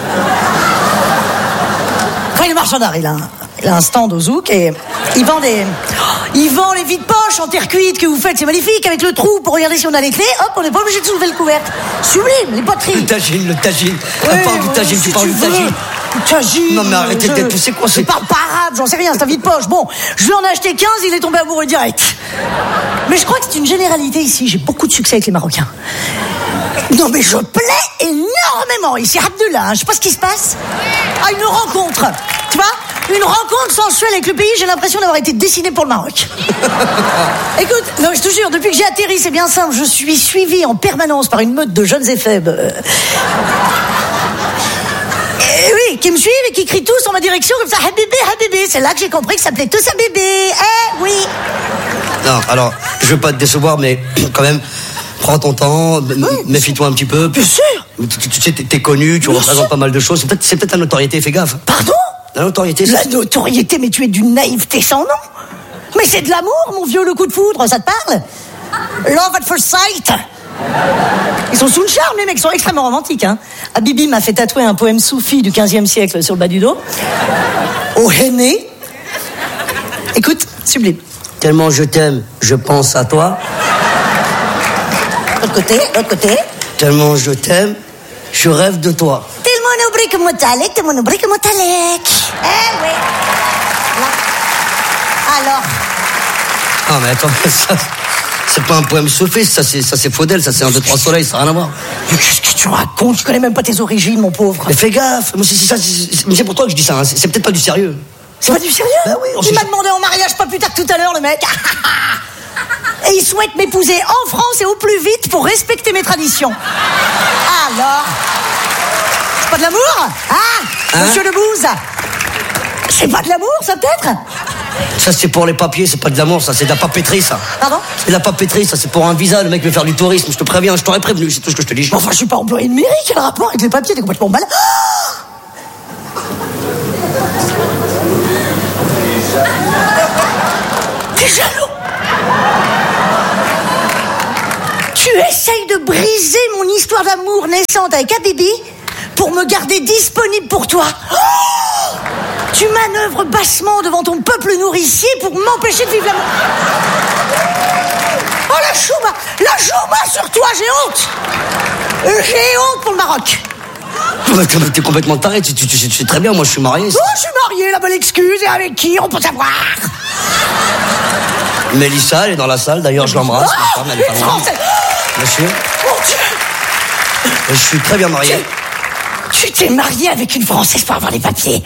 [SPEAKER 21] Enfin, il est marchand d'art, il a, un, il a un stand au zouk et il vend des... Il vend les vides-poches en terre cuite que vous faites, c'est magnifique, avec le trou pour regarder si on a les clés. Hop, on n'est pas obligé de soulever le couvercle. Sublime, les poteries.
[SPEAKER 14] Le tagine, le tagine.
[SPEAKER 21] Oui,
[SPEAKER 14] on parle du tagine,
[SPEAKER 21] si
[SPEAKER 14] tu parles
[SPEAKER 21] tu
[SPEAKER 14] du tagine.
[SPEAKER 21] Tagine.
[SPEAKER 14] Non mais arrêtez
[SPEAKER 21] je...
[SPEAKER 14] de tout, c'est quoi
[SPEAKER 21] Je parle pas arabe, j'en sais rien, c'est un vide-poche. Bon, je lui en ai acheté quinze, il est tombé amoureux direct. Mais je crois que c'est une généralité ici, j'ai beaucoup de succès avec les Marocains. Non mais je plais énormément ici, Abdullah, hein, je sais pas ce qui se passe. Ah, une rencontre, tu vois? Une rencontre sensuelle avec le pays, j'ai l'impression d'avoir été dessiné pour le Maroc. Écoute, non, je te jure, depuis que j'ai atterri, c'est bien simple, je suis suivi en permanence par une meute de jeunes et faibles. Euh... Et oui, qui me suivent et qui crient tous en ma direction comme ça, Habibi, Habibi. C'est là que j'ai compris que ça s'appelait tous Habibi. Eh oui.
[SPEAKER 14] Non, alors, je veux pas te décevoir, mais quand même, prends ton temps, oui, méfie-toi un petit peu.
[SPEAKER 21] Bien sûr.
[SPEAKER 14] Tu, tu sais, t'es connu, tu bien représentes sûr. Pas mal de choses. C'est peut-être, c'est peut-être la notoriété, fais gaffe.
[SPEAKER 21] Pardon?
[SPEAKER 14] La notoriété,
[SPEAKER 21] La notoriété, mais tu es d'une naïveté sans nom. Mais c'est de l'amour, mon vieux, le coup de foudre, ça te parle? Love at first sight. Ils sont sous le charme, les mecs, ils sont extrêmement romantiques. Hein. Habibi m'a fait tatouer un poème soufi du quinzième siècle sur le bas du dos. Au henné. Écoute, sublime.
[SPEAKER 14] Tellement je t'aime, je pense à toi.
[SPEAKER 21] L'autre côté, l'autre côté.
[SPEAKER 14] Tellement je t'aime, je rêve de toi.
[SPEAKER 21] Tellement oublie que Motalek, tellement oublie que Motalek. Eh oui. Là. Alors.
[SPEAKER 14] Ah mais attends, ça, c'est pas un poème soufi, ça c'est, ça c'est Faudel, ça c'est un, deux, trois soleils, ça n'a rien à voir.
[SPEAKER 21] Mais qu'est-ce que tu racontes? Tu connais même pas tes origines, mon pauvre.
[SPEAKER 14] Mais fais gaffe, mais c'est, c'est, c'est, c'est pour toi que je dis ça, hein. c'est, c'est peut-être pas du sérieux.
[SPEAKER 21] C'est pas du sérieux?
[SPEAKER 14] Bah oui,
[SPEAKER 21] il m'a demandé en mariage pas plus tard que tout à l'heure, le mec. Et il souhaite m'épouser en France et au plus vite pour respecter mes traditions. Alors? C'est pas de l'amour? Ah, hein? Monsieur Lebouze? C'est pas de l'amour, ça, peut-être?
[SPEAKER 4] Ça, c'est pour les papiers, c'est pas de l'amour, ça, c'est de la papeterie, ça.
[SPEAKER 21] Pardon?
[SPEAKER 4] C'est de la papeterie, ça, c'est pour un visa, le mec veut faire du tourisme, je te préviens, je t'aurais prévenu, c'est tout ce que je te dis.
[SPEAKER 21] Enfin, je suis pas employé de mairie, quel rapport avec les papiers? T'es complètement malade. T'es jaloux? Tu essayes de briser mon histoire d'amour naissante avec Habibi pour me garder disponible pour toi. Oh, tu manœuvres bassement devant ton peuple nourricier pour m'empêcher de vivre l'amour. Oh, la chouma, la chouma sur toi, j'ai honte. J'ai honte pour le Maroc.
[SPEAKER 4] T'es complètement taré, tu, tu, tu, tu sais très bien, moi je suis marié.
[SPEAKER 21] Oh, je suis marié, la bonne excuse, et avec qui, on peut savoir.
[SPEAKER 4] Mélissa, elle est dans la salle, d'ailleurs je l'embrasse,
[SPEAKER 21] oh,
[SPEAKER 4] ma femme, elle est pas loin. Bien sûr.
[SPEAKER 21] Mon Dieu.
[SPEAKER 4] Je suis très bien marié.
[SPEAKER 21] Tu, tu t'es marié avec une Française pour avoir les papiers. Oh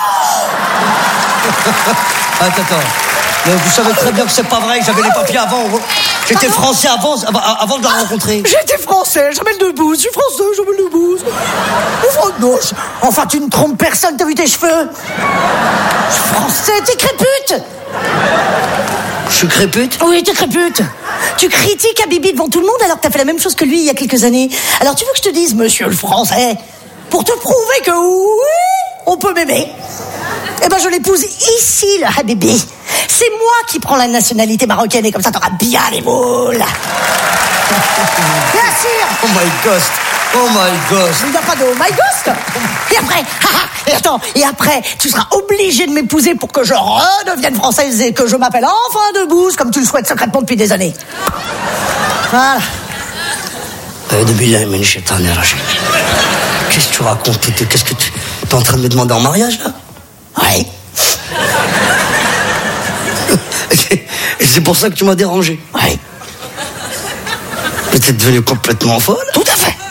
[SPEAKER 4] attends, attends. Mais vous savez très bien que c'est pas vrai, j'avais les papiers avant. J'étais français avant, avant de la rencontrer.
[SPEAKER 21] J'étais français, Jamel Debbouze, je suis français, Jamel Debbouze. Non, enfin, tu ne trompes personne, t'as vu tes cheveux? Je suis français, t'es crépute.
[SPEAKER 4] Je suis crépute?
[SPEAKER 21] Oui, t'es crépute. Tu critiques Habibi devant tout le monde alors que t'as fait la même chose que lui il y a quelques années. Alors tu veux que je te dise, monsieur le français, pour te prouver que oui, on peut m'aimer, eh ben je l'épouse ici, le Habibi. C'est moi qui prends la nationalité marocaine et comme ça t'auras bien les boules. Bien sûr.
[SPEAKER 4] Oh my ghost. Oh my ghost.
[SPEAKER 21] Il n'y a pas de oh my ghost. Et après, et attends, et après, tu seras obligé de m'épouser pour que je redevienne française et que je m'appelle enfin Debbouze, comme tu le souhaites secrètement depuis des années. Voilà.
[SPEAKER 4] Qu'est-ce que tu racontes? Qu'est-ce que tu... T'es en train de me demander en mariage, là?
[SPEAKER 21] Oui.
[SPEAKER 4] Et c'est pour ça que tu m'as dérangé?
[SPEAKER 21] Oui.
[SPEAKER 4] Mais t'es devenue complètement folle?
[SPEAKER 21] Tout à fait.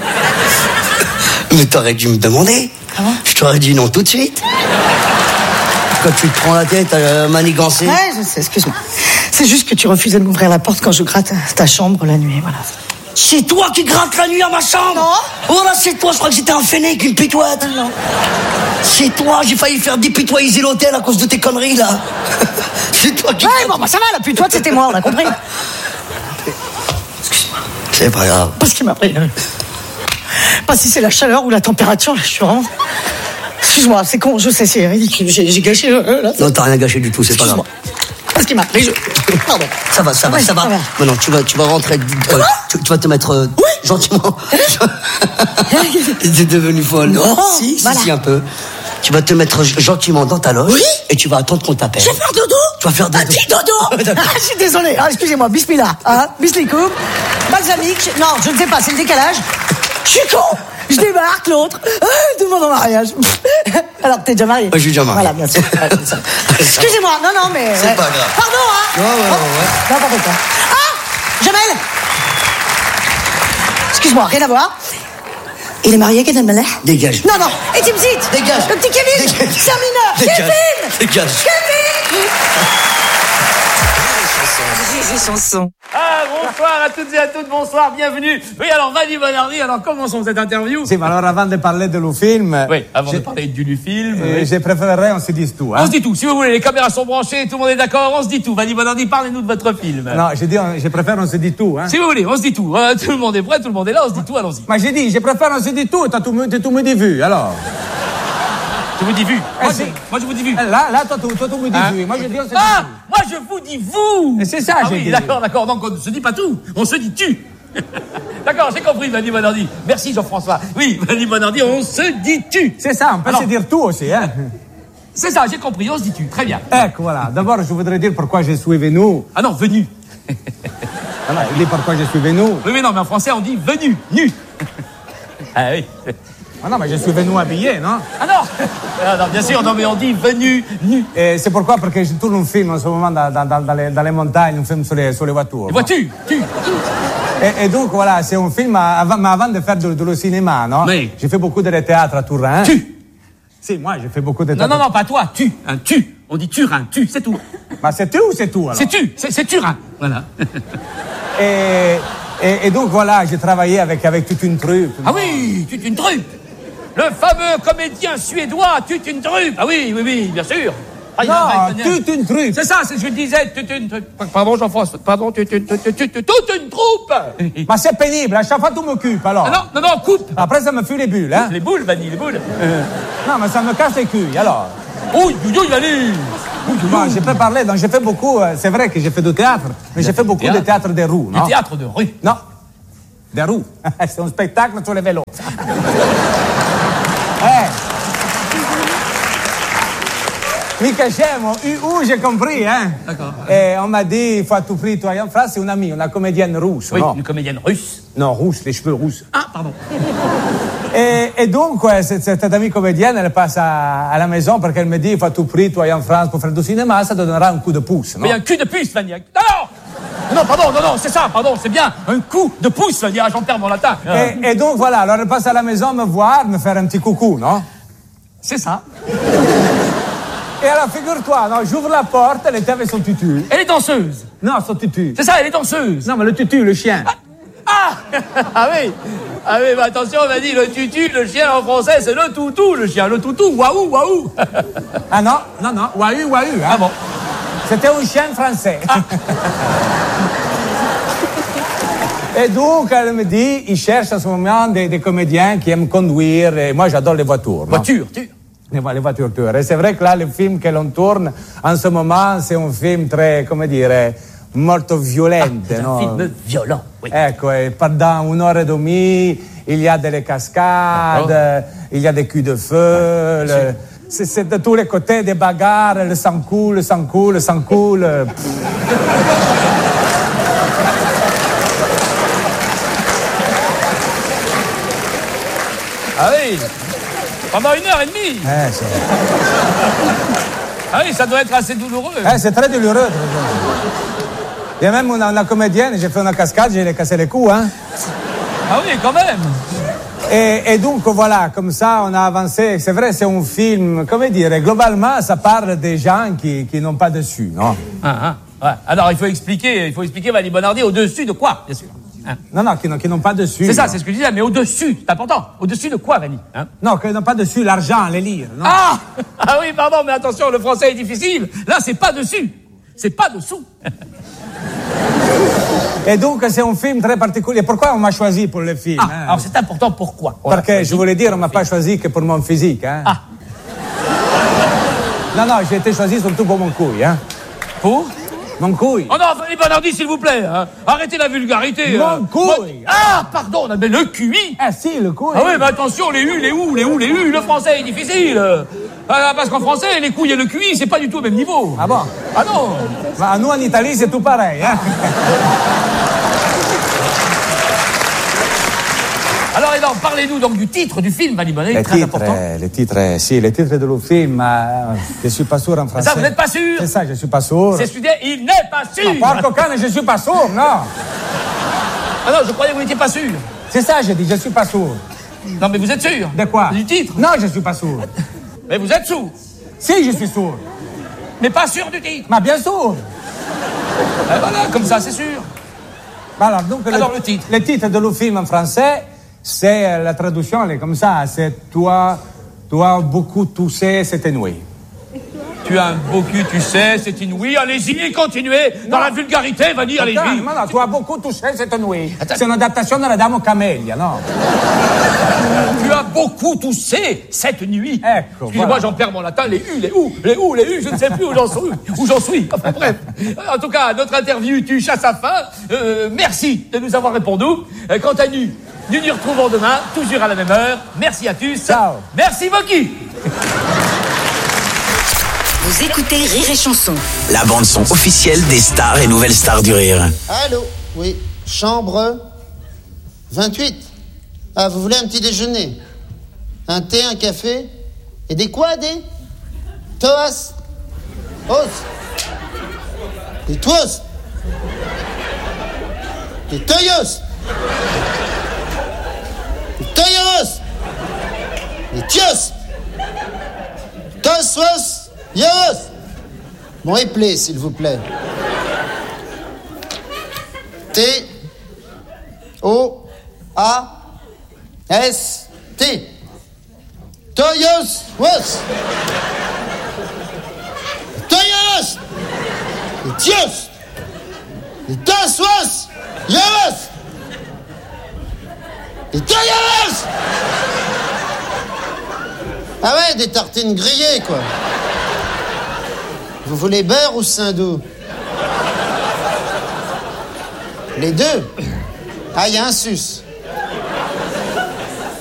[SPEAKER 4] Mais t'aurais dû me demander.
[SPEAKER 21] Ah bon?
[SPEAKER 4] Je t'aurais dit non tout de suite. Quand tu te prends la tête à manigancer.
[SPEAKER 21] Ouais, je sais, excuse-moi. C'est juste que tu refusais de m'ouvrir la porte quand je gratte ta chambre la nuit, voilà.
[SPEAKER 4] C'est toi qui grattes la nuit à ma chambre?
[SPEAKER 21] Non.
[SPEAKER 4] Oh là, c'est toi, je crois que c'était un fennec, une pitoite.
[SPEAKER 21] Non.
[SPEAKER 4] C'est toi, j'ai failli faire dépitoiser l'hôtel à cause de tes conneries, là. C'est toi qui...
[SPEAKER 21] Ouais, bon, bah ça va, la pitoite, c'était moi, on a compris.
[SPEAKER 4] Excuse-moi. C'est pas grave.
[SPEAKER 21] Parce qu'il m'a pris... Pas si c'est la chaleur ou la température, là, je suis vraiment... Excuse-moi, c'est con, je sais, c'est ridicule, j'ai, j'ai gâché... Euh, là,
[SPEAKER 4] non, t'as rien gâché du tout, c'est pas grave.
[SPEAKER 21] Parce qu'il m'a pris, je... Pardon.
[SPEAKER 4] Ça va, ça va,
[SPEAKER 21] ouais,
[SPEAKER 4] ça va. va. Maintenant, tu vas, tu vas rentrer... Euh, tu, tu vas te mettre... Euh,
[SPEAKER 21] oui.
[SPEAKER 4] Gentiment. T'es devenue folle.
[SPEAKER 21] Non,
[SPEAKER 4] si,
[SPEAKER 21] voilà.
[SPEAKER 4] si, si, un peu. Tu vas te mettre gentiment dans ta loge.
[SPEAKER 21] Oui.
[SPEAKER 4] Et tu vas attendre qu'on t'appelle.
[SPEAKER 21] Je vais faire dodo.
[SPEAKER 4] Tu vas faire dodo.
[SPEAKER 21] Un petit dodo. Ah, je suis désolé. Ah, excusez-moi, bismillah. Hein, bismillah. Balsamique. Non, je ne sais pas, c'est le décalage. Je suis con. Je débarque, l'autre. Ah, demande en mariage. Alors que t'es déjà marié.
[SPEAKER 4] Moi, je suis déjà marié.
[SPEAKER 21] Voilà, bien sûr. Excusez-moi. Non, non, mais...
[SPEAKER 4] C'est ouais. pas grave.
[SPEAKER 21] Pardon, hein.
[SPEAKER 4] Ouais, ouais, ouais. ouais.
[SPEAKER 21] N'importe quoi. Ah, Jamel. Excuse-moi, rien à voir. Il est marié avec Adam Malek?
[SPEAKER 4] Dégage.
[SPEAKER 21] Non, non. Et Timsit.
[SPEAKER 4] Dégage.
[SPEAKER 21] Le petit Kevin.
[SPEAKER 4] Dégage.
[SPEAKER 21] C'est un mineur.
[SPEAKER 4] Dégage.
[SPEAKER 21] Kevin.
[SPEAKER 4] Dégage.
[SPEAKER 21] Kevin.
[SPEAKER 10] Rire et chanson.
[SPEAKER 1] Ah, bonsoir à toutes et à tous, bonsoir, bienvenue. Oui, alors, Vanni Bonardi, alors commençons cette interview.
[SPEAKER 22] Si, mais alors avant de parler de le film...
[SPEAKER 1] Oui, avant de parler du film...
[SPEAKER 22] Euh, oui. Je préférerais on se dise tout. Hein.
[SPEAKER 1] On se dit tout, si vous voulez, les caméras sont branchées, tout le monde est d'accord, on se dit tout. Vanni Bonardi, parlez-nous de votre film.
[SPEAKER 22] Non, j'ai dit, je préfère on se dit tout. Hein.
[SPEAKER 1] Si vous voulez, on se dit tout. Euh, tout le monde est prêt, tout le monde est là, on se dit tout, allons-y.
[SPEAKER 22] Mais j'ai dit, je préfère on se dit tout, t'as tout, t'as tout me dit vu, alors...
[SPEAKER 1] Je vous dis vu. Moi,
[SPEAKER 22] je,
[SPEAKER 1] moi je vous dis vu.
[SPEAKER 22] Là, là, toi, toi, toi, tu me dis hein? vu. Moi, je dis on se dit
[SPEAKER 1] ah,
[SPEAKER 22] vu.
[SPEAKER 1] moi, je vous dis vous.
[SPEAKER 22] Et c'est ça,
[SPEAKER 1] ah,
[SPEAKER 22] j'ai
[SPEAKER 1] oui,
[SPEAKER 22] dit.
[SPEAKER 1] D'accord, d'accord. Donc, on ne se dit pas tout. On se dit tu. D'accord, j'ai compris, Vanni Bonardi. Merci, Jean-François. Oui, Vanni Bonardi, on se dit tu.
[SPEAKER 22] C'est ça, on peut alors, se dire tout aussi, hein.
[SPEAKER 1] C'est ça, j'ai compris, on se dit tu. Très bien.
[SPEAKER 22] Ecco, voilà. D'abord, je voudrais dire pourquoi je suis venu.
[SPEAKER 1] Ah non, venu.
[SPEAKER 22] Voilà, il dit pourquoi je suis venu.
[SPEAKER 1] Oui, mais non, mais en français, on dit venu, nu. Ah oui.
[SPEAKER 22] Ah non, mais je suis venu habillé, non?
[SPEAKER 1] Ah non, ah non, bien sûr, non, mais on dit venu, nu.
[SPEAKER 22] Et c'est pourquoi? Parce que je tourne un film en ce moment dans, dans, dans, les, dans les montagnes, un film sur les, sur les voitures.
[SPEAKER 1] Les voitures, tu, tu.
[SPEAKER 22] Et, et donc, voilà, c'est un film, avant, mais avant de faire de, de le cinéma, non?
[SPEAKER 1] Oui.
[SPEAKER 22] J'ai fait beaucoup de théâtre à Turin.
[SPEAKER 1] Tu.
[SPEAKER 22] Si, moi, j'ai fait beaucoup de
[SPEAKER 1] théâtre. Non, non, non, pas toi, tu, un tu. On dit Turin, tu, c'est tout.
[SPEAKER 22] Bah, c'est tu ou c'est tout, alors?
[SPEAKER 1] C'est tu, c'est, c'est Turin, voilà.
[SPEAKER 22] et, et, et donc, voilà, j'ai travaillé avec, avec toute une troupe.
[SPEAKER 1] Ah oui, toute une troupe. Le fameux comédien suédois Tutundrup. Ah oui, oui, oui, bien sûr. Ah,
[SPEAKER 22] non, Tutundrup.
[SPEAKER 1] C'est ça, c'est ce que je disais. Tutundrup. Pardon, Jean-François. Pardon, Tutundrup.
[SPEAKER 22] Mais c'est pénible, à chaque fois tu m'occupes alors.
[SPEAKER 1] Ah non, non, non, coupe.
[SPEAKER 22] Après ça me fuit les bulles, hein.
[SPEAKER 1] Les boules, Vanille, les boules.
[SPEAKER 22] Euh. Non, mais ça me casse les couilles, alors.
[SPEAKER 1] Oui, oui, oui, Vanille.
[SPEAKER 22] Bon, je peux parler, donc j'ai fait beaucoup, euh, c'est vrai que j'ai fait du théâtre, mais j'ai fait beaucoup de théâtre de roues, non?
[SPEAKER 1] Du théâtre de rue?
[SPEAKER 22] Non, des roues. C'est un spectacle sur les vélos. Eh. Mica scemo, U U, j'ai compris, hein?
[SPEAKER 1] D'accord.
[SPEAKER 22] Et on m'a dit, il faut à tout prix, toi et en France, c'est une amie, une comédienne russe,
[SPEAKER 1] oui,
[SPEAKER 22] non?
[SPEAKER 1] Une comédienne russe?
[SPEAKER 22] Non, russe, les cheveux russes.
[SPEAKER 1] Ah, pardon.
[SPEAKER 22] Et, et donc, ouais, cette, cette amie comédienne, elle passe à, à la maison parce qu'elle me dit, il faut à tout prix, toi et en France, pour faire du cinéma, ça te donnera un coup de pouce, non?
[SPEAKER 1] Mais un coup de pouce, Vania. Non, non, pardon, non, non, c'est ça, pardon, c'est bien. Un coup de pouce, Vania, j'en perds mon latin.
[SPEAKER 22] Et, et donc, voilà, alors elle passe à la maison me voir, me faire un petit coucou, non?
[SPEAKER 1] C'est ça.
[SPEAKER 22] Et alors, figure-toi, non, j'ouvre la porte, elle était avec son tutu.
[SPEAKER 1] Elle est danseuse.
[SPEAKER 22] Non, son tutu.
[SPEAKER 1] C'est ça, elle est danseuse.
[SPEAKER 22] Non, mais le tutu, le chien.
[SPEAKER 1] Ah, ah, ah oui. Ah oui, mais attention, on m'a dit le tutu, le chien en français, c'est le toutou, le chien, le toutou, waouh, waouh.
[SPEAKER 22] Ah non, non, non, waouh, waouh. Hein.
[SPEAKER 1] Ah bon.
[SPEAKER 22] C'était un chien français. Ah. Et donc, elle me dit, il cherche en ce moment des, des comédiens qui aiment conduire, et moi j'adore les voitures.
[SPEAKER 1] Voitures, tu
[SPEAKER 22] Les, les voitures. Et c'est vrai que là, le film que l'on tourne en ce moment, c'est un film très, come dire, molto violento.
[SPEAKER 1] Ah,
[SPEAKER 22] no?
[SPEAKER 1] Un film violent, oui.
[SPEAKER 22] Ecco, et pendant une heure et demie, il y a des cascades, il y a des culs de feu, le, c'est, c'est de tous les côtés des bagarres, le sang coule, le sang coule, le sang coule.
[SPEAKER 1] Ah oui. Pendant une heure et demie.
[SPEAKER 22] Eh, c'est...
[SPEAKER 1] Ah oui, ça doit être assez douloureux.
[SPEAKER 22] Eh, c'est très douloureux. Il y a même une, une comédienne, j'ai fait une cascade, j'ai cassé les coups, hein.
[SPEAKER 1] Ah oui, quand même.
[SPEAKER 22] Et, et donc, voilà, comme ça, on a avancé. C'est vrai, c'est un film, comment dire, globalement, ça parle des gens qui, qui n'ont pas dessus, non?
[SPEAKER 1] Ah, ah, ouais. Alors, il faut expliquer, il faut expliquer, Valérie Bonardi, au-dessus de quoi, bien sûr.
[SPEAKER 22] Hein? Non, non, qui, qui n'ont pas dessus.
[SPEAKER 1] C'est ça,
[SPEAKER 22] non.
[SPEAKER 1] C'est ce que je disais, mais au-dessus, c'est important. Au-dessus de quoi, Vanny, hein?
[SPEAKER 22] Non, qui n'ont pas dessus l'argent, les lire, non?
[SPEAKER 1] Ah Ah oui, pardon, mais attention, le français est difficile. Là, c'est pas dessus. C'est pas dessous.
[SPEAKER 22] Et donc, c'est un film très particulier. Pourquoi on m'a choisi pour le film?
[SPEAKER 1] Ah,
[SPEAKER 22] hein?
[SPEAKER 1] alors c'est important, pourquoi?
[SPEAKER 22] Parce que, je voulais dire, on m'a pas choisi que pour mon physique, hein?
[SPEAKER 1] Ah.
[SPEAKER 22] Non, non, j'ai été choisi surtout pour mon couille, hein?
[SPEAKER 1] Pour?
[SPEAKER 22] Mon couille.
[SPEAKER 1] Oh non, Valérie Bonardi, s'il vous plaît, hein. Arrêtez la vulgarité.
[SPEAKER 22] Mon
[SPEAKER 1] euh.
[SPEAKER 22] couille.
[SPEAKER 1] Ah, pardon, mais le Q I.
[SPEAKER 22] Ah si, le couille.
[SPEAKER 1] Ah oui, mais attention, les U, les OU, les OU, les U, le français est difficile. Ah, parce qu'en français, les couilles et le Q I, c'est pas du tout au même niveau.
[SPEAKER 22] Ah bon?
[SPEAKER 1] Ah non.
[SPEAKER 22] Bah, nous, en Italie, c'est tout pareil, hein?
[SPEAKER 1] Alors, alors, parlez-nous donc du titre du film, Valérie Bonardi, très
[SPEAKER 22] titre,
[SPEAKER 1] important.
[SPEAKER 22] Le titre, si, le titre de le film, euh, je suis pas sûr en français.
[SPEAKER 1] Ça, vous n'êtes pas sûr?
[SPEAKER 22] C'est ça, je suis pas sûr.
[SPEAKER 1] C'est celui il n'est pas sûr.
[SPEAKER 22] Ah, porco cane, je suis pas sûr, non.
[SPEAKER 1] Ah non, je croyais que vous n'étiez pas sûr.
[SPEAKER 22] C'est ça, j'ai dit, je suis pas sûr.
[SPEAKER 1] Non, mais vous êtes sûr?
[SPEAKER 22] De quoi?
[SPEAKER 1] Du titre?
[SPEAKER 22] Non, je suis pas sûr.
[SPEAKER 1] Mais vous êtes sûr?
[SPEAKER 22] Si, je suis sûr.
[SPEAKER 1] Mais pas sûr du titre?
[SPEAKER 22] Mais bien sûr.
[SPEAKER 1] Et voilà, comme ça, c'est sûr.
[SPEAKER 22] Alors, donc,
[SPEAKER 1] Alors,
[SPEAKER 22] le,
[SPEAKER 1] le titre?
[SPEAKER 22] Le titre de le film en français, c'est, la traduction, elle est comme ça, c'est toi, toi, beaucoup toussé, c'était nuit.
[SPEAKER 1] Tu as un beau cul, tu sais, c'est inouï. Allez-y, continuez. Dans la vulgarité, Vanny, allez-y.
[SPEAKER 22] Non, non, tu as beaucoup touché cette nuit. C'est une adaptation de la Dame aux Camélias, non?
[SPEAKER 1] Tu as beaucoup toussé cette nuit.
[SPEAKER 22] Ecco,
[SPEAKER 1] excusez-moi,
[SPEAKER 22] voilà.
[SPEAKER 1] j'en perds mon latin. Les U, les OU, les OU, les U, je ne sais plus où j'en suis. Où j'en suis. Enfin, bref. En tout cas, notre interview touche à sa fin. Euh, merci de nous avoir répondu. Euh, quant à nous, nous nous retrouvons demain, toujours à la même heure. Merci à tous.
[SPEAKER 22] Ciao.
[SPEAKER 1] Merci beaucoup.
[SPEAKER 10] Vous écoutez Rire et Chanson.
[SPEAKER 3] La bande-son officielle des stars et nouvelles stars du rire.
[SPEAKER 2] Allô? Oui. Chambre vingt-huit. Ah, vous voulez un petit déjeuner? Un thé, un café? Et des quoi, des? Toas? Os? Des toas? Des toyos? Des toyos? Des tios? Tosos? Yos! Bon, éplé, s'il vous plaît. T O A S T. Toyos, was. Toyos. Tios. Tas, was. Yos. Toyos. Ah ouais, des tartines grillées, quoi. Vous voulez beurre ou Saint-Doux? Les deux. Ah, il y a un sus.